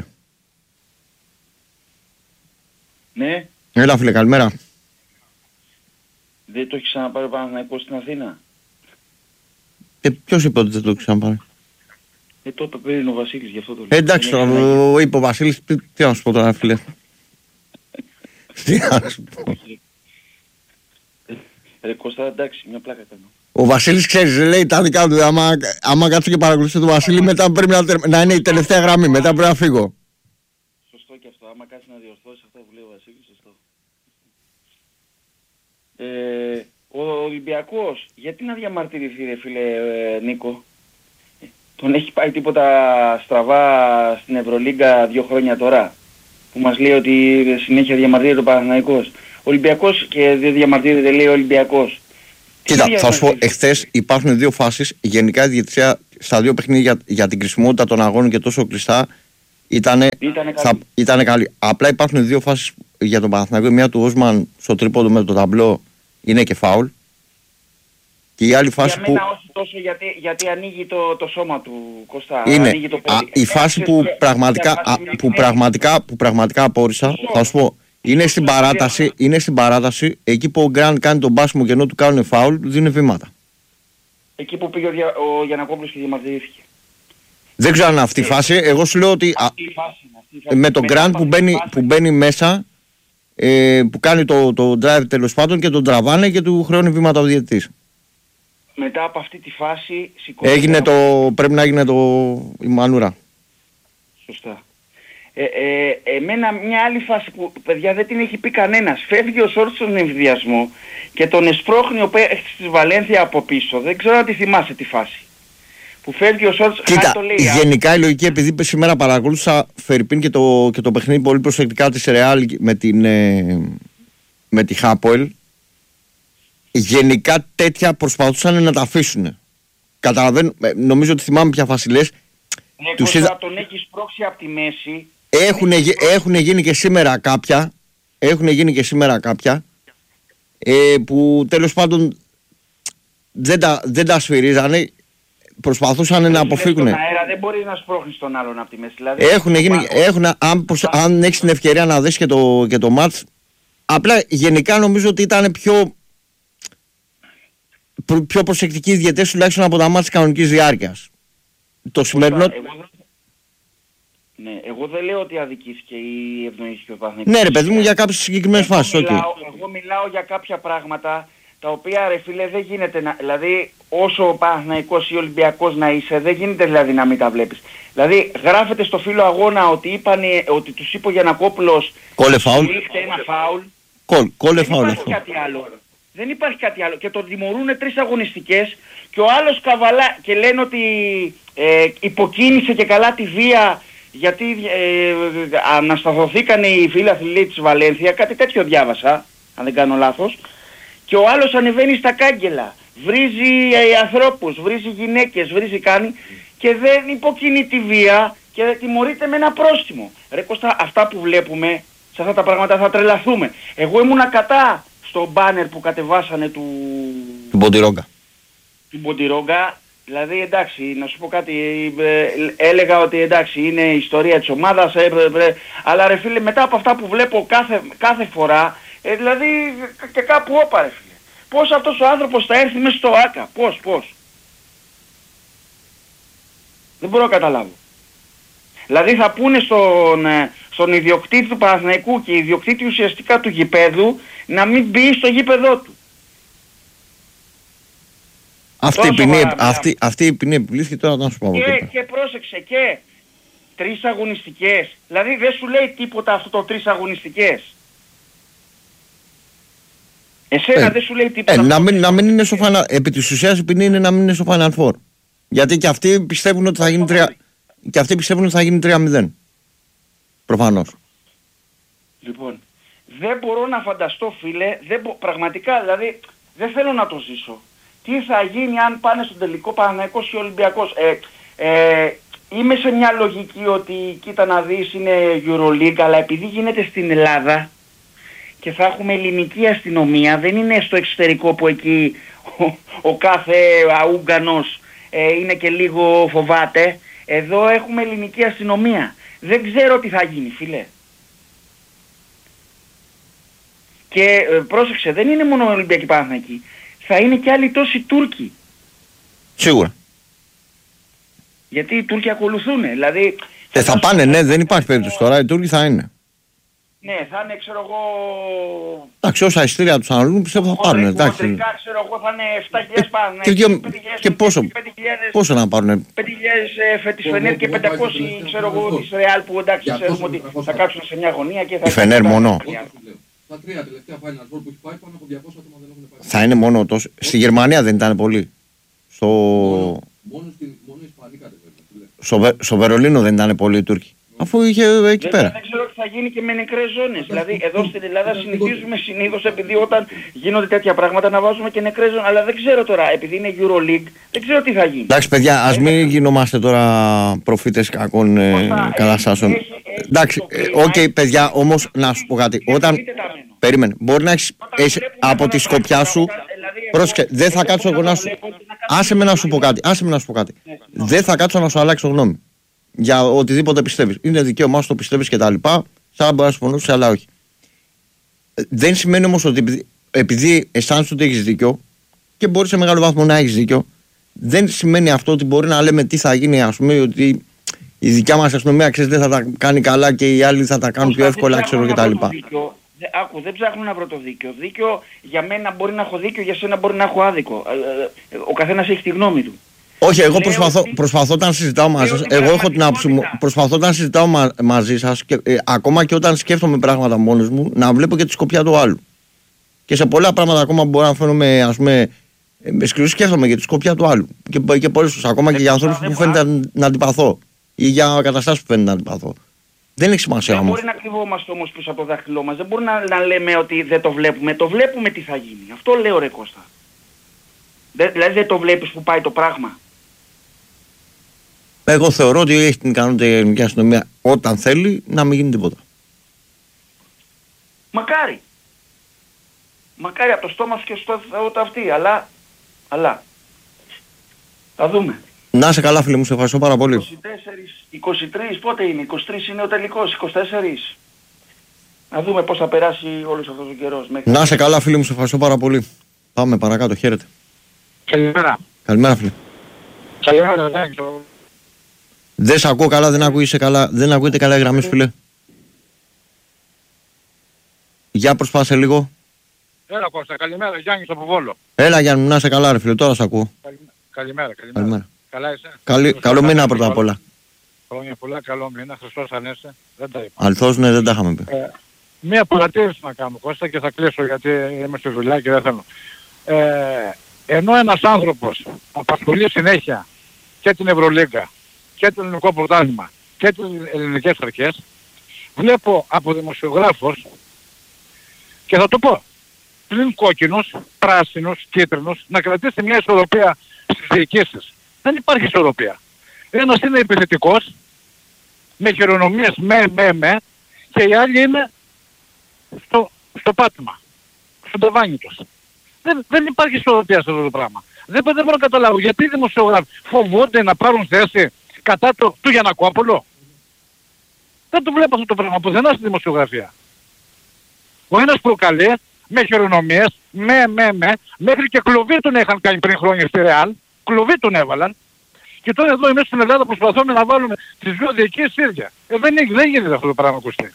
Ναι. Έλα φίλε, καλημέρα. Δεν το έχει ξαναπάρει ο Παναθηναϊκός στην Αθήνα? Ποιος είπε ότι δεν το έχει ξαναπάρει? Το είπε πριν ο Βασίλης, γι' αυτό το λέω. Εντάξει, το είπε ο Βασίλης, τι να σου πω τώρα φίλε. Τι να σου πω. Κώστα, εντάξει, μια πλάκα κάνω. Ο Βασίλης ξέρεις, λέει τα δικά του, άμα κάτσω και παρακολουθήσω τον Βασίλη, μετά πρέπει να είναι η τελευταία γραμμή, μετά πρέπει να φύγω. Σωστό και αυτό, άμα κάτσει να διορθώσει αυτό που λέει ο Βασίλης, σωστό. Ο Ολυμπιακός, γιατί να διαμαρτυρηθεί ρε φίλε Νίκο? Τον έχει πάει τίποτα στραβά στην Ευρωλίγκα 2 χρόνια τώρα? που μας λέει ότι συνέχεια διαμαρτύρεται ο Παναθηναϊκός. Ο Ολυμπιακός και δεν διαμαρτύρεται, λέει ο Ολυμπιακός. Κοίτα, θα σου πω, εχθές υπάρχουν δύο φάσεις. Γενικά η διαιτησία στα δύο παιχνίδια για την κρισιμότητα των αγώνων και τόσο κλειστά ήταν καλή. Απλά υπάρχουν δύο φάσεις για τον Παναθηναϊκό. Μία του Όσμαν στο τρίποντο με το ταμπλό είναι και φάουλ. Και η άλλη φάση για μένα όχι τόσο γιατί ανοίγει το σώμα του, Κωστά. Είναι ανοίγει το πόδι. η φάση που πραγματικά απόρρισα, θα σου πω, είναι στην παράταση, εκεί που ο Γκραντ κάνει τον μπάσιμο και ενώ του κάνουν φάουλ, του δίνουν βήματα. Εκεί που πήγε ο Γιαννακόπουλος και διαμαρτυρήθηκε. Δεν ξέρω αν είναι αυτή η φάση. Εγώ σου λέω ότι με τον Γκραντ που μπαίνει μέσα, που κάνει το drive τέλος πάντων και τον τραβάνε και του χρεώνει βήματα ο διαιτητής. Μετά από αυτή τη φάση πρέπει να έγινε η μανούρα. Σωστά. Εμένα μια άλλη φάση που παιδιά δεν την έχει πει κανένας. Φεύγει ο Σόρτς στον εμβιδιασμό και τον εσπρώχνει ο παίκτης της Βαλένθια από πίσω. Δεν ξέρω αν τη θυμάσαι τη φάση. Που φεύγει ο Σόρτς. Κοίτα, γενικά η λογική, επειδή σήμερα παρακολούθησα Φερρυπίν και το παιχνίδι πολύ προσεκτικά της Ρεάλ με τη Χάποελ, γενικά τέτοια προσπαθούσαν να τα αφήσουν. Καταλαβαίνω, νομίζω ότι θυμάμαι ποια φάση λες. Τον έχει σπρώξει από τη μέση. Έχουν γίνει και σήμερα κάποια που τέλος πάντων δεν τα σφυρίζανε, προσπαθούσαν να αποφύγουν. Στον αέρα δεν μπορεί να σπρώχνεις τον άλλον από τη μέση. Δηλαδή, αν έχεις την ευκαιρία να δεις και το μάτς, απλά γενικά νομίζω ότι ήταν πιο προσεκτικοί οι διαιτές τουλάχιστον από τα μάτς κανονικής διάρκειας. Το σημερινό... Εγώ δεν λέω ότι αδικήθηκε ή ευνοήθηκε ο Παναθηναϊκός. Ναι ρε παιδί μου, για κάποιες συγκεκριμένες φάσεις. Εγώ μιλάω για κάποια πράγματα τα οποία ρε φίλε δεν γίνεται να... Δηλαδή όσο ο Παναθηναϊκός ή ο Ολυμπιακός να είσαι δεν γίνεται δηλαδή να μην τα βλέπεις. Δηλαδή γράφεται στο φύλλο αγώνα ότι τους είπε ο Γιαννακόπουλος κόλε φάουλ. Ένα φάουλ. Κόλε φάουλ. Δεν υπάρχει κάτι άλλο. Δεν υπάρχει κάτι άλλο. Και τον τιμωρούν 3 αγωνιστικές και ο άλλος καβαλά και λένε ότι υποκίνησε και καλά τη βία γιατί ανασταθωθήκαν οι φίλαθλοι της Βαλένθια, κάτι τέτοιο διάβασα, αν δεν κάνω λάθος, και ο άλλος ανεβαίνει στα κάγκελα, βρίζει ανθρώπους, βρίζει γυναίκες, βρίζει κάνει και δεν υποκίνει τη βία και τιμωρείται με ένα πρόστιμο. Ρε Κώστα, αυτά που βλέπουμε, σε αυτά τα πράγματα θα τρελαθούμε. Εγώ ήμουνα κατά στο μπάνερ που κατεβάσανε του Μποντιρόγκα. Δηλαδή εντάξει, να σου πω κάτι, έλεγα ότι εντάξει είναι η ιστορία της ομάδας, αλλά ρε φίλε μετά από αυτά που βλέπω κάθε φορά, δηλαδή και κάπου όπα ρε φίλε. Πώς αυτός ο άνθρωπος θα έρθει μέσα στο ΆΚΑ, πώς. Δεν μπορώ να καταλάβω. Δηλαδή θα πούνε στον ιδιοκτήτη του Παναθηναϊκού και ιδιοκτήτη ουσιαστικά του γηπέδου να μην μπει στο γήπεδό του. Αυτή η ποινή επιβλήθηκε τώρα να σου πω. Και πρόσεξε και 3 αγωνιστικές. Δηλαδή δεν σου λέει τίποτα αυτό το 3 αγωνιστικές. Εσένα δεν σου λέει τίποτα. Να μην είναι στο Final. Επί της ουσίας η ποινή είναι να μην είναι στο Final Four. Γιατί και αυτοί πιστεύουν ότι θα γίνει 3-0. Προφανώς. Λοιπόν, δεν μπορώ να φανταστώ φίλε, πραγματικά δηλαδή δεν θέλω να το ζήσω. Τι θα γίνει αν πάνε στον τελικό Παναθηναϊκός ή Ολυμπιακός. Είμαι σε μια λογική ότι κοίτα να δεις είναι EuroLeague, αλλά επειδή γίνεται στην Ελλάδα και θα έχουμε ελληνική αστυνομία, δεν είναι στο εξωτερικό που εκεί ο κάθε αούγκανος είναι και λίγο φοβάται. Εδώ έχουμε ελληνική αστυνομία. Δεν ξέρω τι θα γίνει φίλε. Και πρόσεξε, δεν είναι μόνο Ολυμπιακοί Παναθηναϊκοί. Θα είναι και άλλοι τόσοι Τούρκοι. Σίγουρα. Γιατί οι Τούρκοι ακολουθούν. Δηλαδή, θα πάνε, ναι, δεν υπάρχει περίπτωση τώρα. Οι Τούρκοι θα είναι. Ναι, θα είναι, ξέρω εγώ... Εντάξει, όσα εισιτήρια τους αναλύουν πιστεύω θα πάρουν. Εντάξει. Ξέρω εγώ θα είναι 7.000 πάνε. Και πόσο να πάρουν. 5.000 της Φενέρ και 500 ξέρω εγώ της Ρεάλ που εντάξει ξέρουμε ότι θα κάτσουν σε μια γωνία και θα... Η Φενέρ μόνο. Τα 3 τελευταία Final Four που έχει πάει πάνω από 200 άτομα δεν έχουν πάει. Θα είναι μόνο τόσο. Στη Γερμανία δεν ήταν πολύ. Μόνο Ισπανία κατεβαίνει. Στο Βερολίνο δεν ήταν πολύ οι Τούρκοι. Αφού είχε εκεί πέρα. Δεν ξέρω τι θα γίνει και με νεκρές ζώνες. Δηλαδή εδώ στην Ελλάδα συνηθίζουμε συνήθως, επειδή όταν γίνονται τέτοια πράγματα, να βάζουμε και νεκρές ζώνες. Αλλά δεν ξέρω τώρα, επειδή είναι EuroLeague, δεν ξέρω τι θα γίνει. Εντάξει παιδιά, ας μην γινόμαστε τώρα προφήτες κακών καταστάσεων. Εντάξει, οκ παιδιά, όμως να σου πω κάτι. Περίμενε, μπορεί να έχεις από τη σκοπιά σου. Πρόσεχε, δεν θα κάτσω εγώ να σου. Άσε με να σου πω κάτι. Δεν θα κάτσω να σου αλλάξω γνώμη για οτιδήποτε πιστεύεις. Είναι δικαίωμά σου το πιστεύεις και τα λοιπά. Σαν μπορεί να συμφωνήσεις, αλλά όχι. Δεν σημαίνει όμως ότι επειδή αισθάνεσαι ότι έχεις δίκιο, και μπορεί σε μεγάλο βαθμό να έχεις δίκιο, δεν σημαίνει αυτό ότι μπορεί να λέμε τι θα γίνει, ας πούμε, ότι η δικιά μας αστυνομία δεν θα τα κάνει καλά και οι άλλοι θα τα κάνουν πιο εύκολα, ξέρω κτλ. Άκου, δεν ψάχνω να βρω το δίκιο. Δίκιο για μένα μπορεί να έχω δίκιο, για σένα μπορεί να έχω άδικο. Ο καθένας έχει τη γνώμη του. Όχι, εγώ προσπαθώ όταν συζητάω μαζί σας, εγώ έχω την άποψη μου, προσπαθώ όταν συζητάω μαζί σας, και, ακόμα και όταν σκέφτομαι πράγματα μόνος μου, να βλέπω και τη σκοπιά του άλλου. Και σε πολλά πράγματα ακόμα μπορώ να φαίνομαι, ας πούμε, σκληρός, σκέφτομαι και τη σκοπιά του άλλου. Και πολλές φορές, ακόμα και για ανθρώπους που φαίνεται να αντιπαθώ ή για καταστάσεις που φαίνεται να αντιπαθώ. Δεν έχει σημασία όμως. Δεν μπορεί να κρυβόμαστε όμως πίσω από το δάχτυλό μας. Δεν μπορεί να λέμε ότι δεν το βλέπουμε. Το βλέπουμε τι θα γίνει. Αυτό λέω, ρε Κώστα. Δηλαδή δεν το βλέπεις που πάει το πράγμα. Εγώ θεωρώ ότι έχει την ικανότητα η ελληνική αστυνομία όταν θέλει να μην γίνει τίποτα. Μακάρι. Μακάρι από το στόμα σου και στο αυτή. Αλλά θα δούμε. Να είσαι καλά, φίλε μου, σε ευχαριστώ πάρα πολύ. 23, πότε είναι, 23 είναι ο τελικός, 24. Να δούμε πώς θα περάσει όλος αυτός ο καιρός. Να είσαι καλά, φίλε μου, σε ευχαριστώ πάρα πολύ. Πάμε παρακάτω, χαίρετε. Καλημέρα. Καλημέρα, φίλε. Καλημέρα, ναι. Δεν σε ακούω καλά, δεν ακούγεται καλά η γραμμή σου, φίλε. Για προσπάσε λίγο. Έλα Κώστα, καλημέρα, Γιάννης από Βόλο. Έλα Γιάννη, να είσαι καλά, ρε φίλε, τώρα σε ακούω. Καλημέρα. Καλά είσαι. Καλό μήνα πρώτα απ' όλα. Χρόνια πολλά, καλό μήνα, Χριστός Ανέσαι. Δεν τα είπα. Αλθώς, ναι, δεν τα είχαμε πει. Μία παρατήρηση να κάνω, Κώστα, και θα κλείσω γιατί είμαι στη δουλειά και δεν θέλω. Ενώ ένας άνθρωπος απασχολεί συνέχεια και την Ευρωλίγκα και το ελληνικό πρωτάθλημα και τις ελληνικές αρχές, βλέπω από δημοσιογράφους, και θα το πω, πλην κόκκινους, πράσινους, κίτρινους, να κρατήσει μια ισορροπία στις διοικήσεις. Δεν υπάρχει ισορροπία. Ένας είναι επιθετικός, με χειρονομίες και οι άλλοι είναι στο πάτημα, στο ταβάνι τους. Δεν υπάρχει ισορροπία σε αυτό το πράγμα. Δεν μπορώ να καταλάβω γιατί οι δημοσιογράφοι φοβούνται να πάρουν θέση κατά του Γιαννακόπουλου. Δεν το βλέπω αυτό το πράγμα πουθενά στη δημοσιογραφία. Ο ένας προκαλεί με χειρονομίες, μέχρι και κλωβί τον είχαν κάνει πριν χρόνια στη Ρεάλ, κλωβί τον έβαλαν, και τώρα εδώ εμείς στην Ελλάδα προσπαθούμε να βάλουμε τις δύο διοικήσεις ίδια. Δεν γίνεται αυτό το πράγμα, ακουστεί.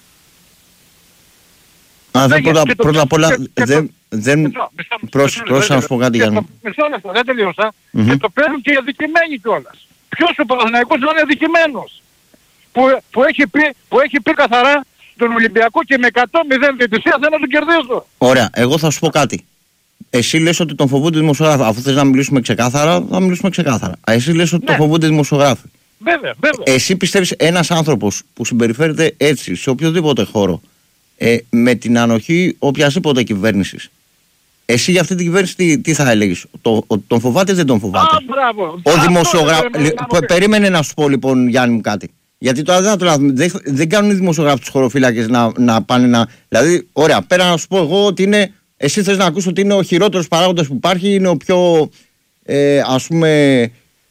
Πρώτα απ' όλα δεν πρόσεχα να σου πω κάτι, Γιάννη. Μισό λεπτό, δεν τελείωσα. Και το παίρνουν και οι αδικημένοι κιόλας. Ποιος ο Παναθηναϊκός να είναι αδικημένος, που έχει πει καθαρά τον Ολυμπιακό και με 100-0 διαιτησία θέλω να τον κερδίσω. Ωραία, εγώ θα σου πω κάτι. Εσύ λες ότι τον φοβούνται οι δημοσιογράφοι. Αφού θες να μιλήσουμε ξεκάθαρα, θα μιλήσουμε ξεκάθαρα. Εσύ λες ότι τον φοβούνται οι δημοσιογράφοι. Βέβαια. Εσύ πιστεύεις ένας άνθρωπος που συμπεριφέρεται έτσι σε οποιοδήποτε χώρο, με την ανοχή οποιασδήποτε κυβέρνησης, εσύ για αυτή την κυβέρνηση τι θα έλεγες? Τον φοβάται ή δεν τον φοβάται? Ο δημοσιογράφος. Περίμενε να σου πω λοιπόν, Γιάννη μου, κάτι. Γιατί τώρα δεν θα το λάθουμε. Δεν κάνουν οι δημοσιογράφοι τους χωροφύλακες να πάνε να. Δηλαδή, ωραία, πέρα να σου πω εγώ ότι είναι. Εσύ θες να ακούσεις ότι είναι ο χειρότερος παράγοντας που υπάρχει, είναι ο πιο ας πούμε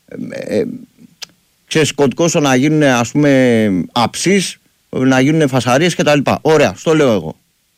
ξεσκοτικός στο να γίνουν, ας πούμε, αψείς, να γίνουν φασαρίες κτλ. Ωραία, στο λέω εγώ.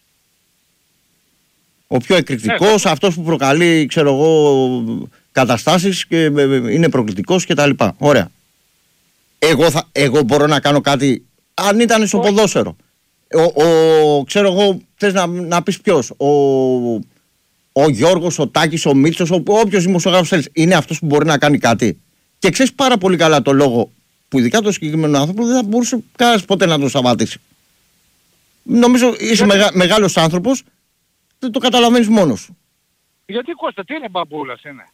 Ο πιο εκρηκτικός, αυτός που προκαλεί, ξέρω εγώ, καταστάσεις και είναι προκλητικός κτλ. Ωραία. Εγώ μπορώ να κάνω κάτι, αν ήταν στο ποδόσφαιρο. Ξέρω εγώ, θες να πεις ποιος, ο Γιώργος, ο Τάκης, ο Μίτσος, όποιος δημοσιογράφος θέλεις, είναι αυτός που μπορεί να κάνει κάτι. Και ξέρεις πάρα πολύ καλά το λόγο που ειδικά το συγκεκριμένο άνθρωπο δεν θα μπορούσε κανένας ποτέ να τον σταματήσει. Νομίζω είσαι μεγάλος άνθρωπος, δεν το καταλαβαίνεις μόνος σου. Γιατί Κώστα, τι είναι μπαμπούλας είναι?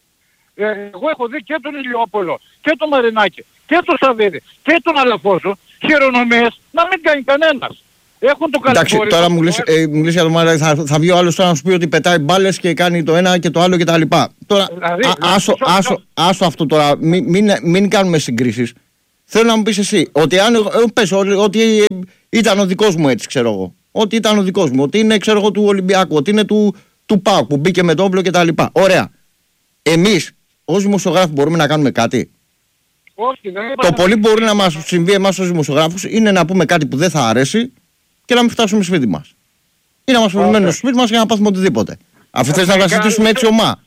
Εγώ έχω δει και τον Ηλιόπολο και τον Μαρινάκη και τον Σαββίδη και τον Αλαφόζο χειρονομίες να μην κάνει κανένας. Έχουν το καλοκαίρι. Εντάξει, τώρα μου λες για το Μάρα, θα βγει ο άλλος τώρα να σου πει ότι πετάει μπάλες και κάνει το ένα και το άλλο κτλ. Τώρα, άσο αυτό τώρα, μην κάνουμε συγκρίσεις. Θέλω να μου πεις εσύ, ότι αν πες ότι ήταν ο δικός μου έτσι, ξέρω εγώ. Ότι ήταν ο δικός μου, ότι είναι, ξέρω εγώ, του Ολυμπιακού, ότι είναι του ΠΑΟΚ που μπήκε με το όπλο κτλ. Ωραία. Εμείς, ως δημοσιογράφοι, μπορούμε να κάνουμε κάτι. Όχι, το πολύ που μπορεί να μας συμβεί εμάς ως δημοσιογράφους είναι να πούμε κάτι που δεν θα αρέσει και να μην φτάσουμε στο σπίτι μας. Ή να μας περιμένουν στο σπίτι μας για να πάθουμε οτιδήποτε. Αφού θες να τα συζητήσουμε έτσι ομά.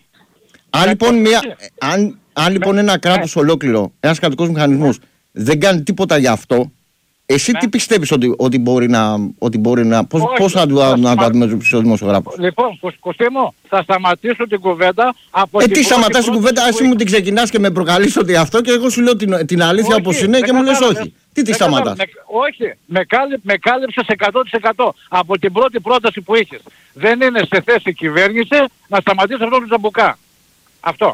Αν λοιπόν ένα κράτος ολόκληρο, ένας κρατικός μηχανισμός δεν κάνει τίποτα γι' αυτό, εσύ τι πιστεύεις ότι μπορεί να πώς θα το αντιμετωπίσει ο δημοσιογράφος? Λοιπόν, Κωστή μου, θα σταματήσω την κουβέντα από τι σταματάς την κουβέντα, εσύ μου την ξεκινάς και με προκαλείς ότι αυτό και εγώ σου λέω την αλήθεια όπως είναι και μου λες όχι. Τι τη σταματάς? Όχι, με κάλυψες 100% από την πρώτη πρόταση που είχες. Δεν είναι σε θέση κυβέρνηση να σταματήσει αυτό το τζαμπουκά. Αυτό.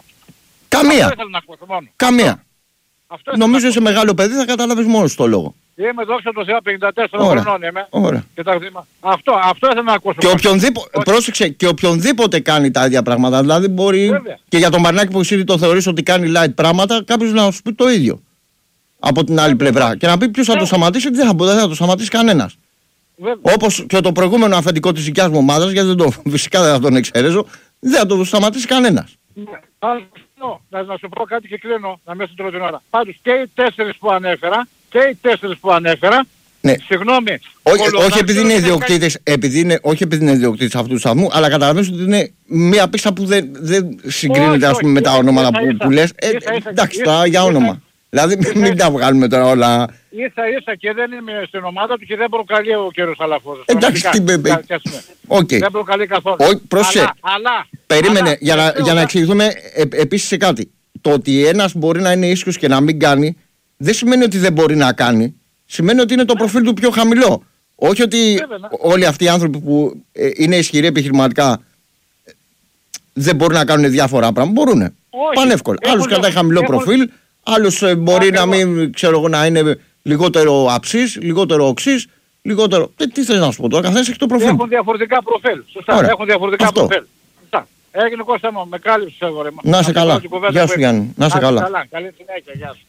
Καμία. Νομίζω σε μεγάλο παιδί θα καταλάβεις μόνος το λόγο. Είμαι δόξα τω Θεώ 54 χρονών είμαι. Ωραία. Αυτό ήθελα να ακούσω. Και οποιονδήποτε κάνει τα ίδια πράγματα. Δηλαδή μπορεί και για τον Μαρινάκη που εσύ το θεωρείς ότι κάνει light πράγματα, κάποιος να σου πει το ίδιο. Από την άλλη πλευρά. Και να πει ποιος θα το σταματήσει, δεν θα το σταματήσει κανένας. Όπως και το προηγούμενο αφεντικό της δικιάς μου ομάδας, γιατί φυσικά δεν θα τον εξαιρέζω, δεν θα το σταματήσει κανένας. Να σου πω κάτι και κλείνω, να μην στην ώρα. Πάντως και οι τέσσερις που ανέφερα, ναι. Συγγνώμη. Όχι επειδή είναι ιδιοκτήτες, όχι επειδή είναι ιδιοκτήτες αυτού του σταθμού, αλλά καταλαβαίνεις ότι είναι μία πίστα που δεν συγκρίνεται ας πούμε, με τα ονόματα που λες. Εντάξει, τώρα για όνομα. Δηλαδή μην τα βγάλουμε τώρα όλα. Ίσα και δεν είμαι στην ομάδα του και δεν προκαλεί ο κύριος Αλαφός. Εντάξει, δεν προκαλεί καθόλου. Πρόσεχε. Περίμενε, για να εξηγηθούμε επίσης σε κάτι. Το ότι ένας μπορεί να είναι ίσιος και να μην κάνει, δεν σημαίνει ότι δεν μπορεί να κάνει. Σημαίνει ότι είναι το προφίλ του πιο χαμηλό. Όχι ότι όλοι αυτοί οι άνθρωποι που είναι ισχυροί επιχειρηματικά δεν μπορούν να κάνουν διάφορα πράγματα. Μπορούν. Πανεύκολα. Άλλος κρατάει χαμηλό προφίλ, άλλος μπορεί να μην, ξέρω εγώ, να είναι λιγότερο αψής, λιγότερο οξύς, λιγότερο. Τι θες να σου πω τώρα, καθένας έχει το προφίλ. Έχουν διαφορετικά προφίλ. Σωστά. Έχουν διαφορετικά προφίλ. Έγινε Κώστα μου, με κάλυψες εγώ ρε. Να είσαι καλά. Γεια σου Γιάννη. Να είσαι καλά. Καλή συνέχεια, γεια σου.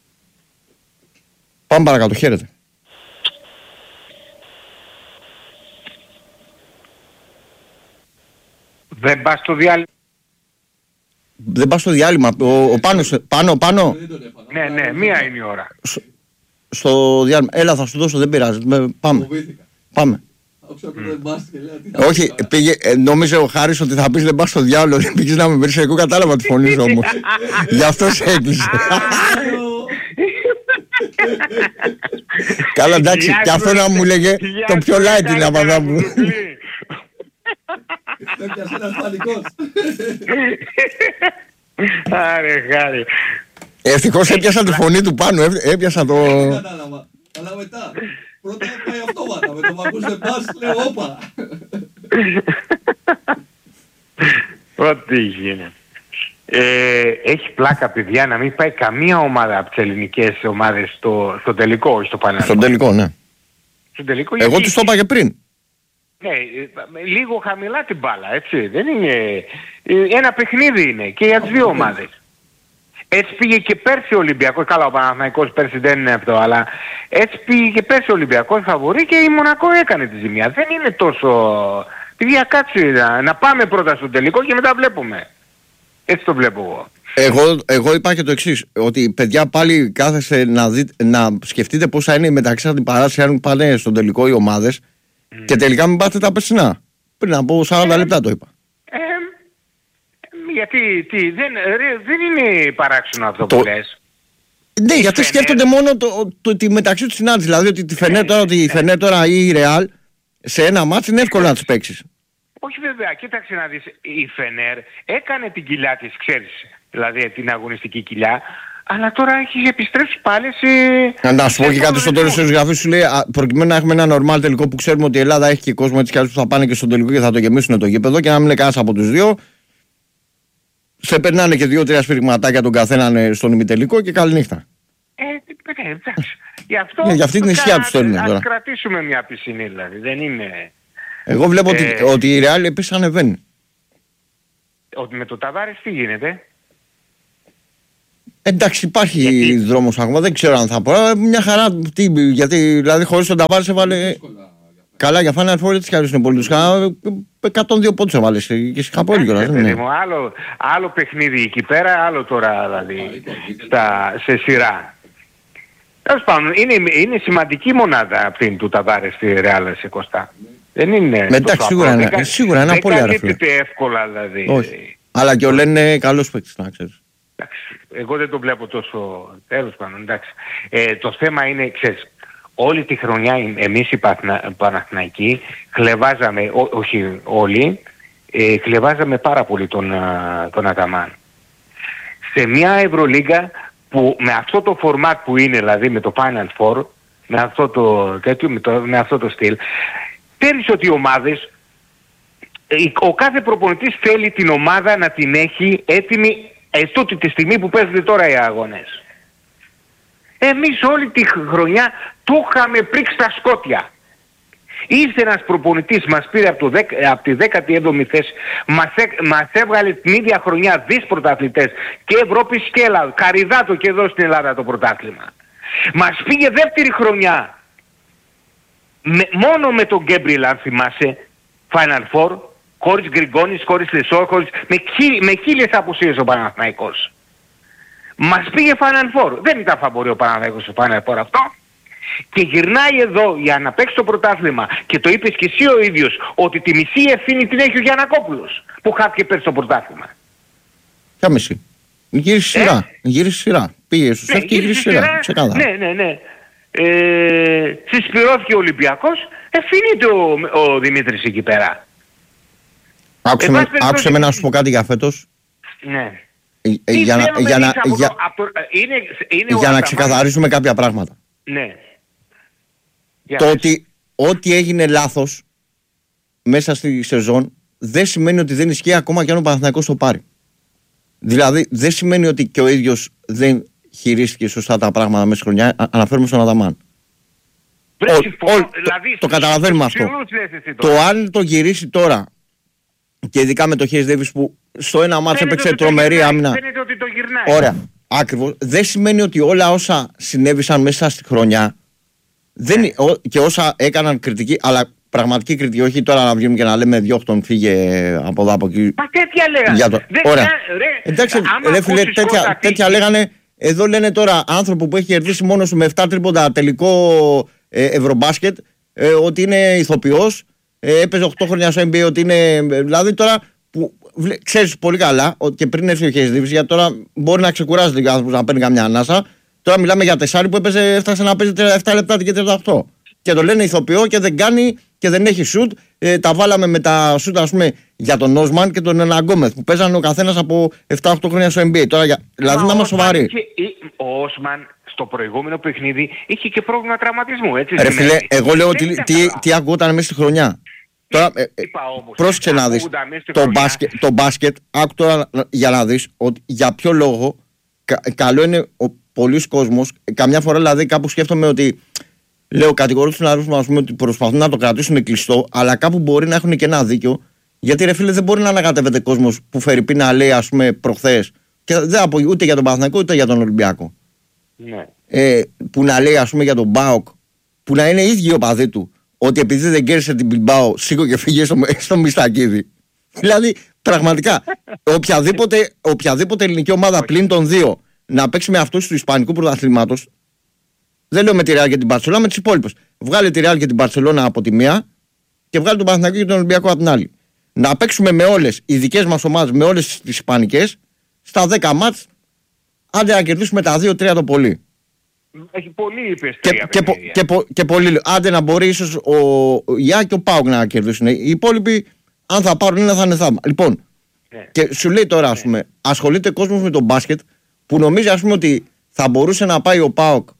Πάμε παρακάτω, χαίρετε. Δεν πας στο διάλειμμα. Δεν πας στο διάλειμμα. Ο πάνω. Ναι, μία είναι η ώρα. Στο διάλειμμα. Έλα, θα σου δώσω, δεν πειράζει. Πάμε. Όχι, νόμιζε ο Χάρης ότι θα πεις δεν πας στο διάλογο. Δεν πήγες να με βρεις, εγώ κατάλαβα τη φωνή σου όμως. Γι' αυτό σε έκλεισε. Καλά, εντάξει, και αυτό να μου λέγε το πιο light είναι από εδώ μου. Έπιασε ένας πανικός. Άρε χάρη. Ευτυχώς έπιασα τη φωνή του πάνω, έπιασα το... Δεν κατάλαβα, αλλά μετά πρώτα πάει αυτόματα, με το μ' ακούς δεν πας, λέω όπα. Ό,τι γίνεται. Έχει πλάκα παιδιά να μην πάει καμία ομάδα από τις ελληνικές ομάδες στο τελικό, όχι στο πανελλαδικό. Στον τελικό, ναι. Στον τελικό, εγώ γιατί... τους το είπα και πριν. Ναι, λίγο χαμηλά την μπάλα, έτσι. Δεν είναι... Ένα παιχνίδι είναι και για τις δύο ομάδες. Έτσι πήγε και πέρσι ο Ολυμπιακός, καλά ο Παναθηναϊκός πέρσι δεν είναι αυτό, αλλά έτσι πήγε και πέρσι ο Ολυμπιακός φαβορί και η Μονακό έκανε τη ζημιά. Δεν είναι τόσο... Παιδιά κάτσε να πάμε πρώτα στο τελικό και μετά βλέπουμε. Έτσι το βλέπω εγώ. Εγώ είπα και το εξής, ότι παιδιά πάλι κάθεστε να σκεφτείτε πόσα είναι μεταξύ αντιπαράσταση αν πάνε στον τελικό οι ομάδες και τελικά μην πάτε τα περσινά. Πριν από 40 λεπτά το είπα. Γιατί δεν είναι παράξενο αυτό που λες. Ναι, γιατί σκέφτονται μόνο τη μεταξύ του συνάντηση. Δηλαδή ότι η Φενέρ τώρα ή η Ρεάλ σε ένα μάτς είναι εύκολο να τους παίξεις. Όχι βέβαια, κοίταξε να δεις, η Φενέρ έκανε την κοιλιά της, ξέρεις, δηλαδή την αγωνιστική κοιλιά, αλλά τώρα έχει επιστρέψει πάλι σε... Να σου πω και κάτι στο τέλος της γραφής σου λέει, προκειμένου να έχουμε ένα νορμάλ τελικό που ξέρουμε ότι η Ελλάδα έχει και κόσμο έτσι κι άλλους που θα πάνε και στον τελικό και θα το γεμίσουν το γήπεδο και να μην είναι κανένας από τους δύο, σε περνάνε και 2-3 σφυριγματάκια τον καθέναν στον ημιτελικό και καλή νύχτα. Εντάξει. Γι' αυτό για αυτή την ισχύα του στέλνουν τώρα. Ας κρατήσουμε μια πισινή δηλαδή. Δεν είναι... Εγώ βλέπω ότι η Real επίσης ανεβαίνει. Ότι με το Ταβάρες τι γίνεται? Εντάξει, υπάρχει δρόμος ακόμα, δεν ξέρω αν θα πω. Μια χαρά, γιατί δηλαδή χωρίς τον Ταβάρες έβαλε... Καλά, για Final Four έτσι κι άλλως είναι πολύ τους. 102 πόντους έβαλε και σε Χαπόλη κιόλας. Άλλο παιχνίδι εκεί πέρα, άλλο τώρα δηλαδή σε σειρά. Τέλος πάντων, είναι σημαντική μονάδα αυτή του Ταβάρες στη Real σε Κωστά. Δεν είναι... Εντάξει, σίγουρα είναι πολύ αρκετά. Δεν καλύπτεται εύκολα δηλαδή. Όχι. Αλλά και ο Λεν είναι καλός παίκτης, να ξέρεις. Εγώ δεν το βλέπω τόσο... Τέλος πάντων, εντάξει. Το θέμα είναι, ξέρεις, όλη τη χρονιά εμείς οι Παναθηναϊκοί κλεβάζαμε, όχι όλοι, κλεβάζαμε πάρα πολύ τον Αταμάν. Σε μια Ευρωλίγκα που με αυτό το format που είναι, δηλαδή με το Final Four, με αυτό το στυλ, τέρισε ότι οι ομάδες, ο κάθε προπονητής θέλει την ομάδα να την έχει έτοιμη τούτη τη στιγμή που παίζονται τώρα οι αγώνες. Εμείς όλη τη χρονιά το είχαμε πρίξει στα σκότια. Ήρθε ένας προπονητής, μας πήρε από τη 17η θέση, μας έβγαλε την ίδια χρονιά 2 πρωταθλητές και Ευρώπης και Ελλάδα. Καριδάτο και εδώ στην Ελλάδα το πρωτάθλημα. Μας πήγε δεύτερη χρονιά. Μόνο με τον Γκέμπριλ, αν θυμάσαι, Final Four, χωρίς Γκριγκόνης, χωρίς Λεσόρ, με 1000 απουσίες ο Παναθηναϊκός. Μας πήγε Final Four. Δεν ήταν φαβορί ο Παναθηναϊκός στο Final Four αυτό. Και γυρνάει εδώ για να παίξει το πρωτάθλημα και το είπες και εσύ ο ίδιος ότι τη μισή ευθύνη την έχει ο Γιαννακόπουλος που χάθηκε πέρσι το πρωτάθλημα. Ποια μισή? Γύρισε σειρά. Πήγε στους και γύρισε σειρά. Ναι. Συσπυρώθηκε ο Ολυμπιακός, ευθύνεται ο Δημήτρης εκεί πέρα. Άκουσε με να σου πω κάτι για φέτος. Ναι. Για να ξεκαθαρίσουμε κάποια πράγματα. Ναι. Το ότι ό,τι έγινε λάθος μέσα στη σεζόν δεν σημαίνει ότι δεν ισχύει ακόμα και αν ο Παναθηναϊκός το πάρει. Δηλαδή δεν σημαίνει ότι και ο ίδιος δεν χειρίστηκε σωστά τα πράγματα μέσα στη χρονιά. Αναφέρουμε στον Αταμάν. Το καταλαβαίνουμε αυτό. Το αν το γυρίσει τώρα και ειδικά με το Χέις Ντέιβις που στο ένα μάτς έπαιξε τρομερή άμυνα. Φαίνεται ότι το γυρνάει. Ωραία. Ακριβώς. Δεν σημαίνει ότι όλα όσα συνέβησαν μέσα στη χρονιά και όσα έκαναν κριτική, αλλά πραγματική κριτική, όχι τώρα να βγαίνουμε και να λέμε διώχτον φύγε από εδώ από εκεί. Μα τέτοια λέγανε. Ωραία. Εντάξει, ρε φίλε, τέτοια λέγανε. Εδώ λένε τώρα άνθρωπο που έχει κερδίσει μόνος του με 7 τρίποντα τελικό Ευρωμπάσκετ, ότι είναι ηθοποιός, έπαιζε 8 χρόνια στο NBA, ότι είναι. Δηλαδή τώρα που ξέρεις πολύ καλά ότι και πριν έρθει ο Χέις Ντέιβις, γιατί τώρα μπορεί να ξεκουράζεται ο άνθρωπος να παίρνει καμιά ανάσα. Τώρα μιλάμε για τεσάρι που έφτασε να παίζει 7 λεπτά και 38. Και το λένε ηθοποιό και δεν κάνει και δεν έχει σουτ. Τα βάλαμε με τα σουτ, ας πούμε, για τον Όσμαν και τον Εναγκόμεθ που παίζανε ο καθένας από 7-8 χρόνια στο NBA. Τώρα, δηλαδή να είμαστε σοβαροί. Ο Όσμαν στο προηγούμενο παιχνίδι είχε και πρόβλημα τραυματισμού. Έτσι, ρε φίλε, εγώ λέω τι ακούγονταν μέσα στη χρονιά. Τώρα, πρόσεξε να δεις. Το μπάσκετ, άκου τώρα για να δεις ότι για ποιο λόγο καλό είναι πολλοί κόσμος. Καμιά φορά δηλαδή κάπου σκέφτομαι ότι λέω κατηγορούν τους νεαρούς μας ότι προσπαθούν να το κρατήσουν κλειστό, αλλά κάπου μπορεί να έχουν και ένα δίκιο. Γιατί ρε φίλε δεν μπορεί να ανακατεύεται κόσμος που φερειπεί να λέει ας πούμε προχθές και δεν θα πω ούτε για τον Παναθηναϊκό ούτε για τον Ολυμπιακό. Ναι. Που να λέει ας πούμε για τον Μπάοκ, που να είναι ίδιοι οπαδοί του, ότι επειδή δεν κέρδισε την Μπιλμπάο σήκω και φύγε στο Μιστακίδη. Δηλαδή πραγματικά οποιαδήποτε ελληνική ομάδα πλην των δύο να παίξει με αυτούς του Ισπανικού πρωταθλήματος, δεν λέω με τη Real και την Μπαρσελόνα, με τις υπόλοιπες. Βγάλε τη Real και την Μπαρσελόνα από τη μία και βγάλε τον Παναθηναϊκό και τον Ολυμπιακό από την άλλη. Να παίξουμε με όλες οι δικές μας ομάδες, με όλες τις Ισπανικές, στα 10 μάτς, άντε να κερδίσουμε τα 2-3 το πολύ. Έχει πολύ είπες και πολύ. Άντε να μπορεί ίσως ο Ιά και ο Πάουκ να κερδίσουν. Οι υπόλοιποι, αν θα πάρουν ένα, θα είναι θαύμα. Λοιπόν, και σου λέει τώρα, ας πούμε, ασχολείται κόσμος με τον μπάσκετ που νομίζει, ας πούμε, ότι θα μπορούσε να πάει ο Πάουκ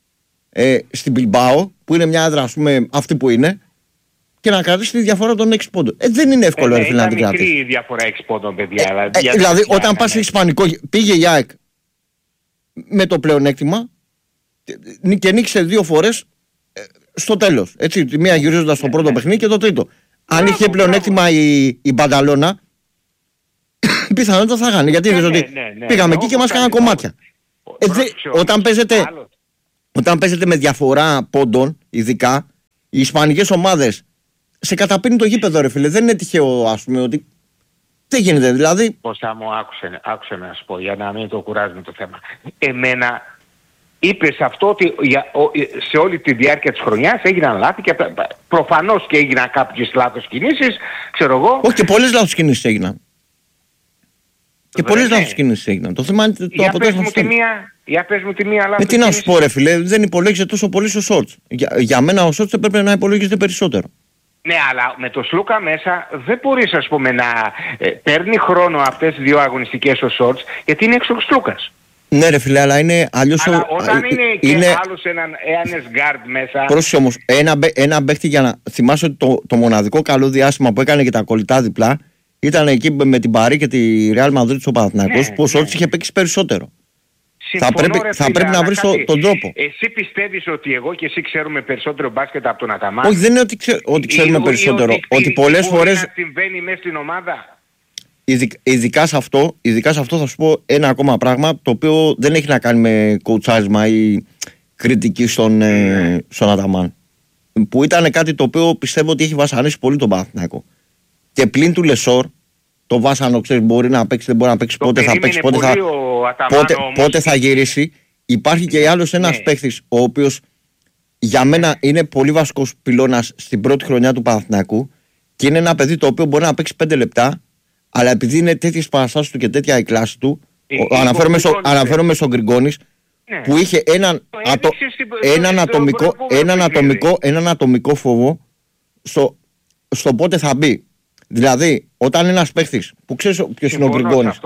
στην Μπιλμπάο, που είναι μια έδρα, ας πούμε, αυτή που είναι, και να κρατήσει τη διαφορά των 6 πόντων. Δεν είναι εύκολο να την κρατήσει. Είναι μικρή η διαφορά 6 πόντων, παιδιά. Δηλαδή, όταν πας σε Ισπανικό, πήγε η ΑΕΚ με το πλεονέκτημα Και νίκησε 2 φορές στο τέλος. Έτσι, τη μία γυρίζοντας στο πρώτο παιχνίδι και το τρίτο. Αν είχε πλεονέκτημα η Μπανταλώνα, πιθανότατα θα είχαν. Γιατί είδες ότι πήγαμε εκεί και μας κάναν κομμάτια. Όταν παίζετε με διαφορά πόντων, ειδικά, οι ισπανικές ομάδες σε καταπίνει το γήπεδο, ρε φίλε. Δεν είναι τυχαίο, ας πούμε, ότι δεν γίνεται, δηλαδή. Πώς θα μου άκουσε να σου πω, για να μην το κουράζουμε το θέμα. Εμένα είπες αυτό ότι σε όλη τη διάρκεια της χρονιάς έγιναν λάθη και προφανώς και έγιναν κάποιες λάθος κινήσεις, ξέρω εγώ. Όχι, και πολλές λάθος κινήσεις έγιναν. Και πολλές λάθος κινήσεις έγιναν. Το θέμα είναι το αποτέλεσμα αυτό. Για πες μου τη μία λάθος. Με τι να σου πω, ρε φίλε, δεν υπολόγιζε τόσο πολύ στο shorts. Για μένα ο shorts έπρεπε να υπολόγιζε περισσότερο. Ναι, αλλά με το Σλούκα μέσα δεν μπορείς, ας πούμε, να παίρνει χρόνο αυτές τις 2 αγωνιστικές ο shorts, γιατί είναι έξω ο Σλούκας. Ναι, ρε φίλε, αλλά είναι αλλιώς. Αλλά όταν είναι και άλλος έναν guard μέσα. Πρόσεχε όμως, ένα παίχτη, για να θυμάσαι ότι το μοναδικό καλό διάστημα που έκανε και τα κολλητά διπλά ήταν εκεί με την Παρί και τη Real Madrid στο Παναθηναϊκός, που ο Σόρτς είχε παίξει περισσότερο. Θα πρέπει να βρεις τον τρόπο. Εσύ πιστεύεις ότι εγώ και εσύ ξέρουμε περισσότερο μπάσκετ από τον Αταμάν? Όχι, δεν είναι ότι ξέρουμε περισσότερο. Ότι πολλές φορές. Να συμβαίνει μέσα στην ομάδα. Ειδικά σε αυτό θα σου πω ένα ακόμα πράγμα, το οποίο δεν έχει να κάνει με κοουτσάρισμα ή κριτική στον Αταμάν. Που ήταν κάτι το οποίο πιστεύω ότι έχει βασανίσει πολύ τον Παναθηναϊκό. Και πλην του Λεσόρ, το βάσανο, ξέρεις, μπορεί να παίξει, δεν μπορεί να παίξει, πότε θα παίξει, πότε θα γυρίσει. Υπάρχει και άλλος ένας παίχτης, ο οποίος για μένα είναι πολύ βασικός πυλώνας στην πρώτη χρονιά του Παναθηναϊκού και είναι ένα παιδί το οποίο μπορεί να παίξει 5 λεπτά, αλλά επειδή είναι τέτοιες παραστάσεις του και τέτοια η κλάση του, αναφέρομαι στον Γκριγκόνης, που είχε έναν ατομικό φόβο στο πότε θα μπει. Δηλαδή, όταν ένας παίχτης που ξέρεις ποιος είναι ο Γκριγκόνης,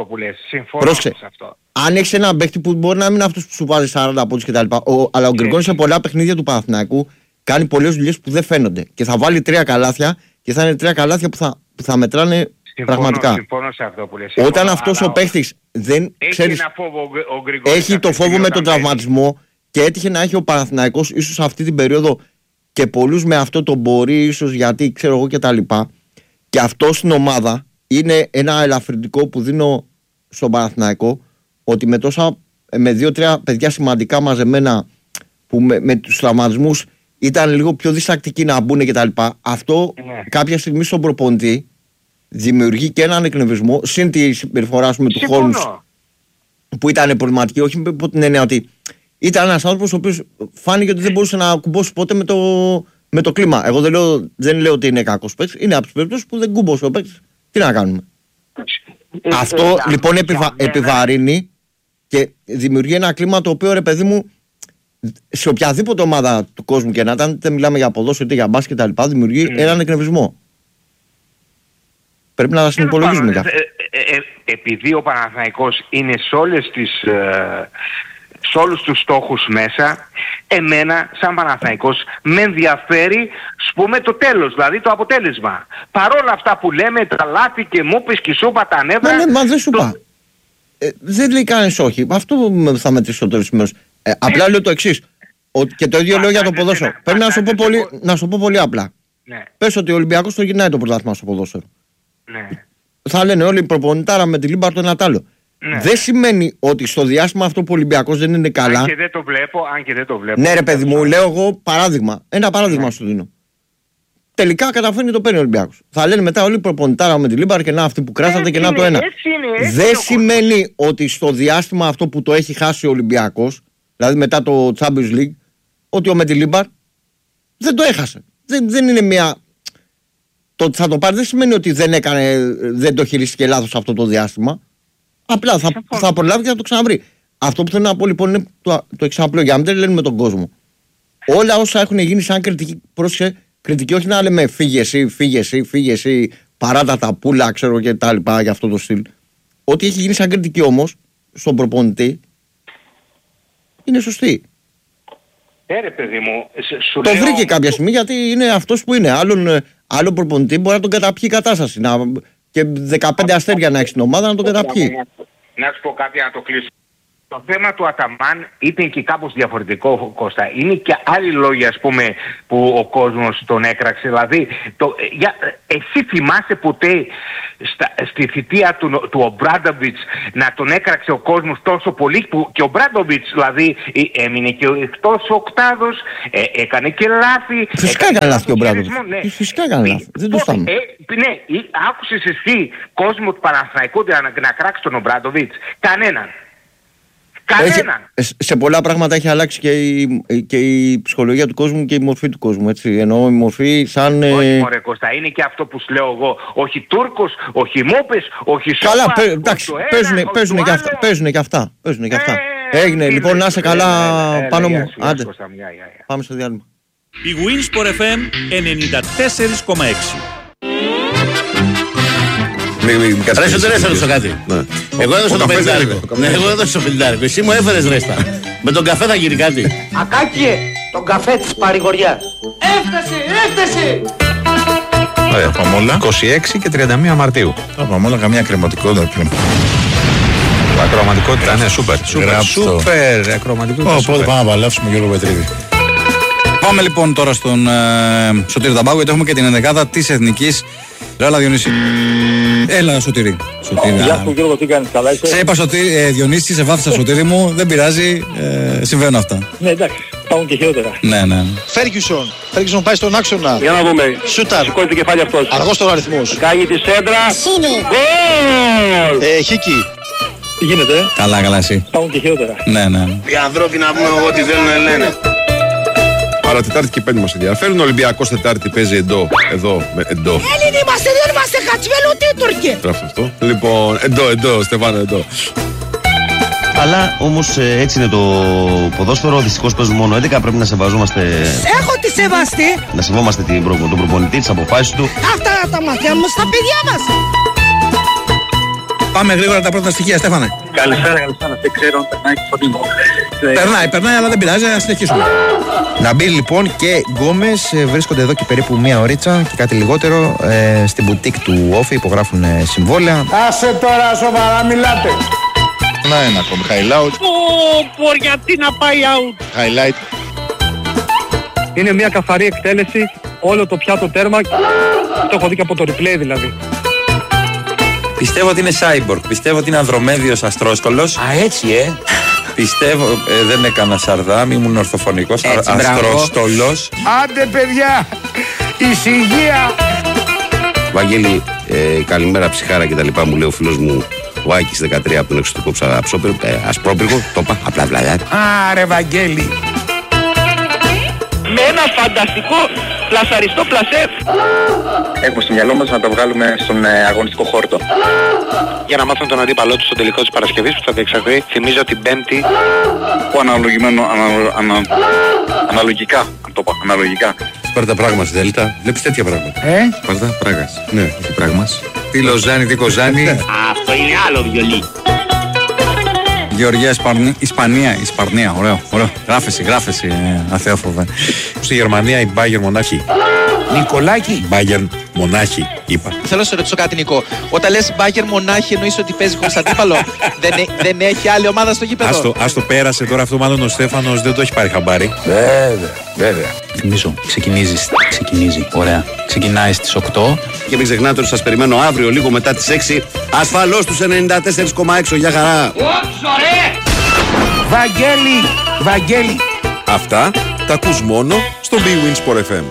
αν έχεις έναν παίχτη που μπορεί να μην είναι αυτός που σου βάζει 40 πόντους κτλ. Αλλά ο Γκριγκόνης σε πολλά παιχνίδια του Παναθηναϊκού κάνει πολλές δουλειές που δεν φαίνονται. Και θα βάλει 3 καλάθια και θα είναι 3 καλάθια που θα μετράνε πραγματικά. Συμφωνώ σε αυτό που λες. Όταν αυτός ο παίχτης δεν ξέρεις, έχει το φόβο με τον τραυματισμό και έτυχε να έχει ο Παναθηναϊκός ίσως αυτή την περίοδο και πολλούς με αυτό το μπορεί, ίσως γιατί ξέρω εγώ κτλ. Και αυτό στην ομάδα είναι ένα ελαφρυντικό που δίνω στον Παναθηναϊκό, ότι με 2-3 παιδιά σημαντικά μαζεμένα που με τους τραυματισμούς ήταν λίγο πιο διστακτικοί να μπουν κτλ. Αυτό κάποια στιγμή στον προπονητή δημιουργεί και έναν εκνευρισμό, συν τη συμπεριφορά με του Χόλμς που ήταν προβληματική, όχι με την έννοια ότι ήταν ένας άνθρωπος ο οποίος φάνηκε ότι δεν μπορούσε να κουμπώσει ποτέ με το κλίμα. Εγώ δεν λέω ότι είναι κακός παίκτης, είναι από τις περιπτώσεις που δεν κουμπώσει ο παίκτης. Τι να κάνουμε. Αυτό λοιπόν επιβαρύνει και δημιουργεί ένα κλίμα το οποίο, ρε παιδί μου, σε οποιαδήποτε ομάδα του κόσμου και να ήταν, είτε μιλάμε για ποδόσφαιρο είτε για μπάσκετ κτλ., δημιουργεί έναν εκνευρισμό. Πρέπει να τα συνυπολογίζουμε αυτό. Επειδή ο Παναθηναϊκός είναι σε όλους τους στόχους μέσα, εμένα σαν Παναθηναϊκός με ενδιαφέρει, πούμε, το τέλος, δηλαδή το αποτέλεσμα. Παρόλα αυτά που λέμε, τα λάθη και μου πεις και σου είπα τα νεύρα. Μα δεν σου είπα. Δεν λέει κανείς όχι. Αυτό θα μετρήσει στο τέλος σημείο. Απλά λέω το εξής. Και το ίδιο λέω για το ποδόσφαιρο. Πρέπει να σου πω πολύ απλά. Πες ότι ο Ολυμπιακός το γυρνάει το πρωτάθλημα στο ποδόσφαιρο. Θα λένε όλοι προπονητάρα με τη Λίμπαρ το ένα τ' άλλο. Δεν σημαίνει ότι στο διάστημα αυτό που ο Ολυμπιακός δεν είναι καλά. Αν και δεν το βλέπω. Ναι, ρε παιδί μου, λέω εγώ παράδειγμα. Ένα παράδειγμα σου δίνω. Τελικά καταφέρνει το παίρνει ο Ολυμπιακός. Θα λένε μετά όλοι προπονητάρα με τη Λίμπαρ και να αυτοί που κράσατε και να το ένα. Δεν σημαίνει ότι στο διάστημα αυτό που το έχει χάσει ο Ολυμπιακός, δηλαδή μετά το Champions League, ότι ο Μετιλίμπαρ δεν το έχασε. Δεν είναι μια. Το ότι θα το πάρει δεν σημαίνει ότι δεν το χειρίστηκε λάθος αυτό το διάστημα. Απλά θα προλάβει και θα το ξαναβρει. Αυτό που θέλω να πω λοιπόν είναι το εξαπλό, για να μην λένε τον κόσμο. Όλα όσα έχουν γίνει σαν κριτική, πρόσεχε, κριτική όχι να λέμε φύγε εσύ, παράτα τα πουλα, ξέρω και τα λοιπά για αυτό το στυλ. Ό,τι έχει γίνει σαν κριτική όμως στον προπονητή είναι σωστή. Ρε παιδί μου, το βρήκε κάποια στιγμή γιατί είναι αυτός που είναι. Άλλο προπονητή μπορεί να τον καταπιεί η κατάσταση. Και 15 αστέρια να έχει στην ομάδα να τον καταπιεί. Να σου πω κάτι να το κλείσω. Το θέμα του Αταμάν ήταν και κάπως διαφορετικό, Κώστα. Είναι και άλλοι λόγοι, ας πούμε, που ο κόσμος τον έκραξε. Δηλαδή, εσύ θυμάσαι ποτέ στη θητεία του Ομπράντοβιτς να τον έκραξε ο κόσμος τόσο πολύ, που και ο Ομπράντοβιτς δηλαδή έμεινε και εκτός οκτάδος, έκανε και λάθη. Φυσικά έκανε λάθη και ο Ομπράντοβιτς. Φυσικά έκανε λάθη. Δεν το στάμε. Ναι, άκουσες εσύ κόσμο του Παναθηναϊκού να κράξει τον Ομπράντοβιτς? Κανέναν. Σε πολλά πράγματα έχει αλλάξει και η ψυχολογία του κόσμου και η μορφή του κόσμου. Έτσι. Εννοώ η μορφή σαν. Όχι, μωρέ Κώστα, είναι και αυτό που σου λέω εγώ. Όχι Τούρκος, όχι Μόπες, όχι Σόπα. Καλά, εντάξει, παίζουν και αυτά. Έγινε, λοιπόν, να είσαι καλά πάνω μου. Άντε, πάμε στο διάλειμμα. Η Winsport FM 94,6. Ρέστα, δεν ρωτήσω κάτι. Εγώ έδωσα το 50. Εσύ μου έφερες ρέστα. Με τον καφέ θα γίνει κάτι. Ακάκιε, τον καφέ της παρηγοριάς. Έφτασε! Ωραία, πάμε όλα. 26 και 31 Μαρτίου. Πάμε όλα, καμία κρεματικότητα πριν. Ακροματικότητα, ναι, σούπερ. Σούπερ, ακροματικότητα. Οπότε πάμε να βαλάψουμε Γιώργο Πετρίδη. Πάμε λοιπόν τώρα στον Σωτήρη Ταμπάκο, γιατί έχουμε και την ενδεκάδα της Εθνικής. Έλα Διονύση. Έλα Σωτήρη. Γεια σου Γιώργο, τι κάνεις, καλά είσαι? Σε είπα Διονύση, σε βάφησα Σωτήρη μου, δεν πειράζει, συμβαίνουν αυτά. Ναι, εντάξει, πάουν και χειρότερα. Ναι. Φέργκισον πάει στον άξονα. Για να δούμε. Σούταρ. Σηκώνει το κεφάλι αυτός. Αργός τώρα αριθμός. Κάνει τη σέντρα. Γκολ! Χίκι. Τι γίνεται, Καλά εσύ. Πάουν και χειρότερα. Ναι. Οι ανθρώποι να πούμε εγώ τι θέλουν να λένε. Άρα Τετάρτη και Πέμπτη μας ενδιαφέρουν. Ο Ολυμπιακός Τετάρτη παίζει εδώ. Έλληνοι είμαστε, δεν είμαστε Χατσβέλο, τι Τουρκία. Γράφω αυτό. Λοιπόν, Στεφάνο, εδώ. Αλλά όμως έτσι είναι το ποδόσφαιρο. Δυστυχώς παίζουν μόνο 11. Πρέπει να σεβαζόμαστε. Έχω τη σεβαστή. Να σεβόμαστε τον προπονητή, τις αποφάσεις του. Αυτά τα μαθαίνουμε στα παιδιά μας. Πάμε γρήγορα τα πρώτα στοιχεία, Στέφανε. Καλησπέρα. Δεν ξέρω αν περνάει και φωνή μου. Περνάει, αλλά δεν πειράζει, να συνεχίσουμε. Ναμπίλ λοιπόν και Γκόμες βρίσκονται εδώ και περίπου μία ωρίτσα και κάτι λιγότερο στην μπουτίκ του Όφη, υπογράφουν συμβόλαια. Άσε τώρα, σοβαρά μιλάτε. Ένα ακόμη, highlight. Γιατί να πάει out. Highlight. Είναι μια καθαρή εκτέλεση, όλο το πιάτο τέρμα. Το έχω δει και από το replay δηλαδή. Πιστεύω ότι είναι cyborg, πιστεύω ότι είναι ανδρομέδιος αστρόστολος. Έτσι Πιστεύω, δεν έκανα σαρδάμ, ήμουν ορθοφωνικός, αστρόστολος. Άντε παιδιά, ησυχία. Βαγγέλη, καλημέρα ψυχάρα και τα λοιπά, μου λέει ο φίλος μου ο Άκης 13 από τον εξωτικό ασπρόπυργο, το είπα, απλά βλαδιά. Άρε Βαγγέλη. Με ένα φανταστικό πλασαριστό πλασέφ. Έχουμε στο μυαλό μας να το βγάλουμε στον αγωνιστικό χόρτο. Για να μάθουν τον αντίπαλό του στο τελικό της Παρασκευής που θα διεξαχθεί, θυμίζω την Πέμπτη. Που αναλογικά, αν το πω, αναλογικά. Σπάρτα Πράγμας, Δέλτα. Βλέπεις τέτοια πράγματα. Σπάρτα Πράγας. Ναι, όχι Πράγμας. Τι Λοζάνη, τι Κοζάνη. Αυτό είναι άλλο βιολί. Γεωργία, Ισπανία, ωραίο. Γράφεση, αθέοφοβε. Στη Γερμανία η Bayern Μονάχη. Νικολάκη. Bayern Μονάχη, είπα. Θέλω να σε ρωτήσω κάτι, Νικό. Όταν λες Bayern Μονάχη, εννοείς ότι παίζει χωρίς αντίπαλο? δεν έχει άλλη ομάδα στο γήπεδο? Ας το πέρασε τώρα αυτό, μάλλον ο Στέφανος δεν το έχει πάρει χαμπάρι. Βέβαια. Θυμίζω, ξεκινήσει. Ωραία. Ξεκινάει στις 8. Και μην ξεχνάτε ότι σας περιμένω αύριο λίγο μετά τις 6. Ασφαλώς τους 94,6. Για χαρά. Βαγγέλη. Αυτά τα ακούς μόνο στο Big Win Sport FM.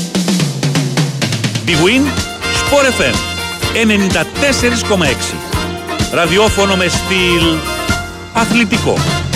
Big Win Sport FM 94,6. Ραδιόφωνο με στυλ αθλητικό.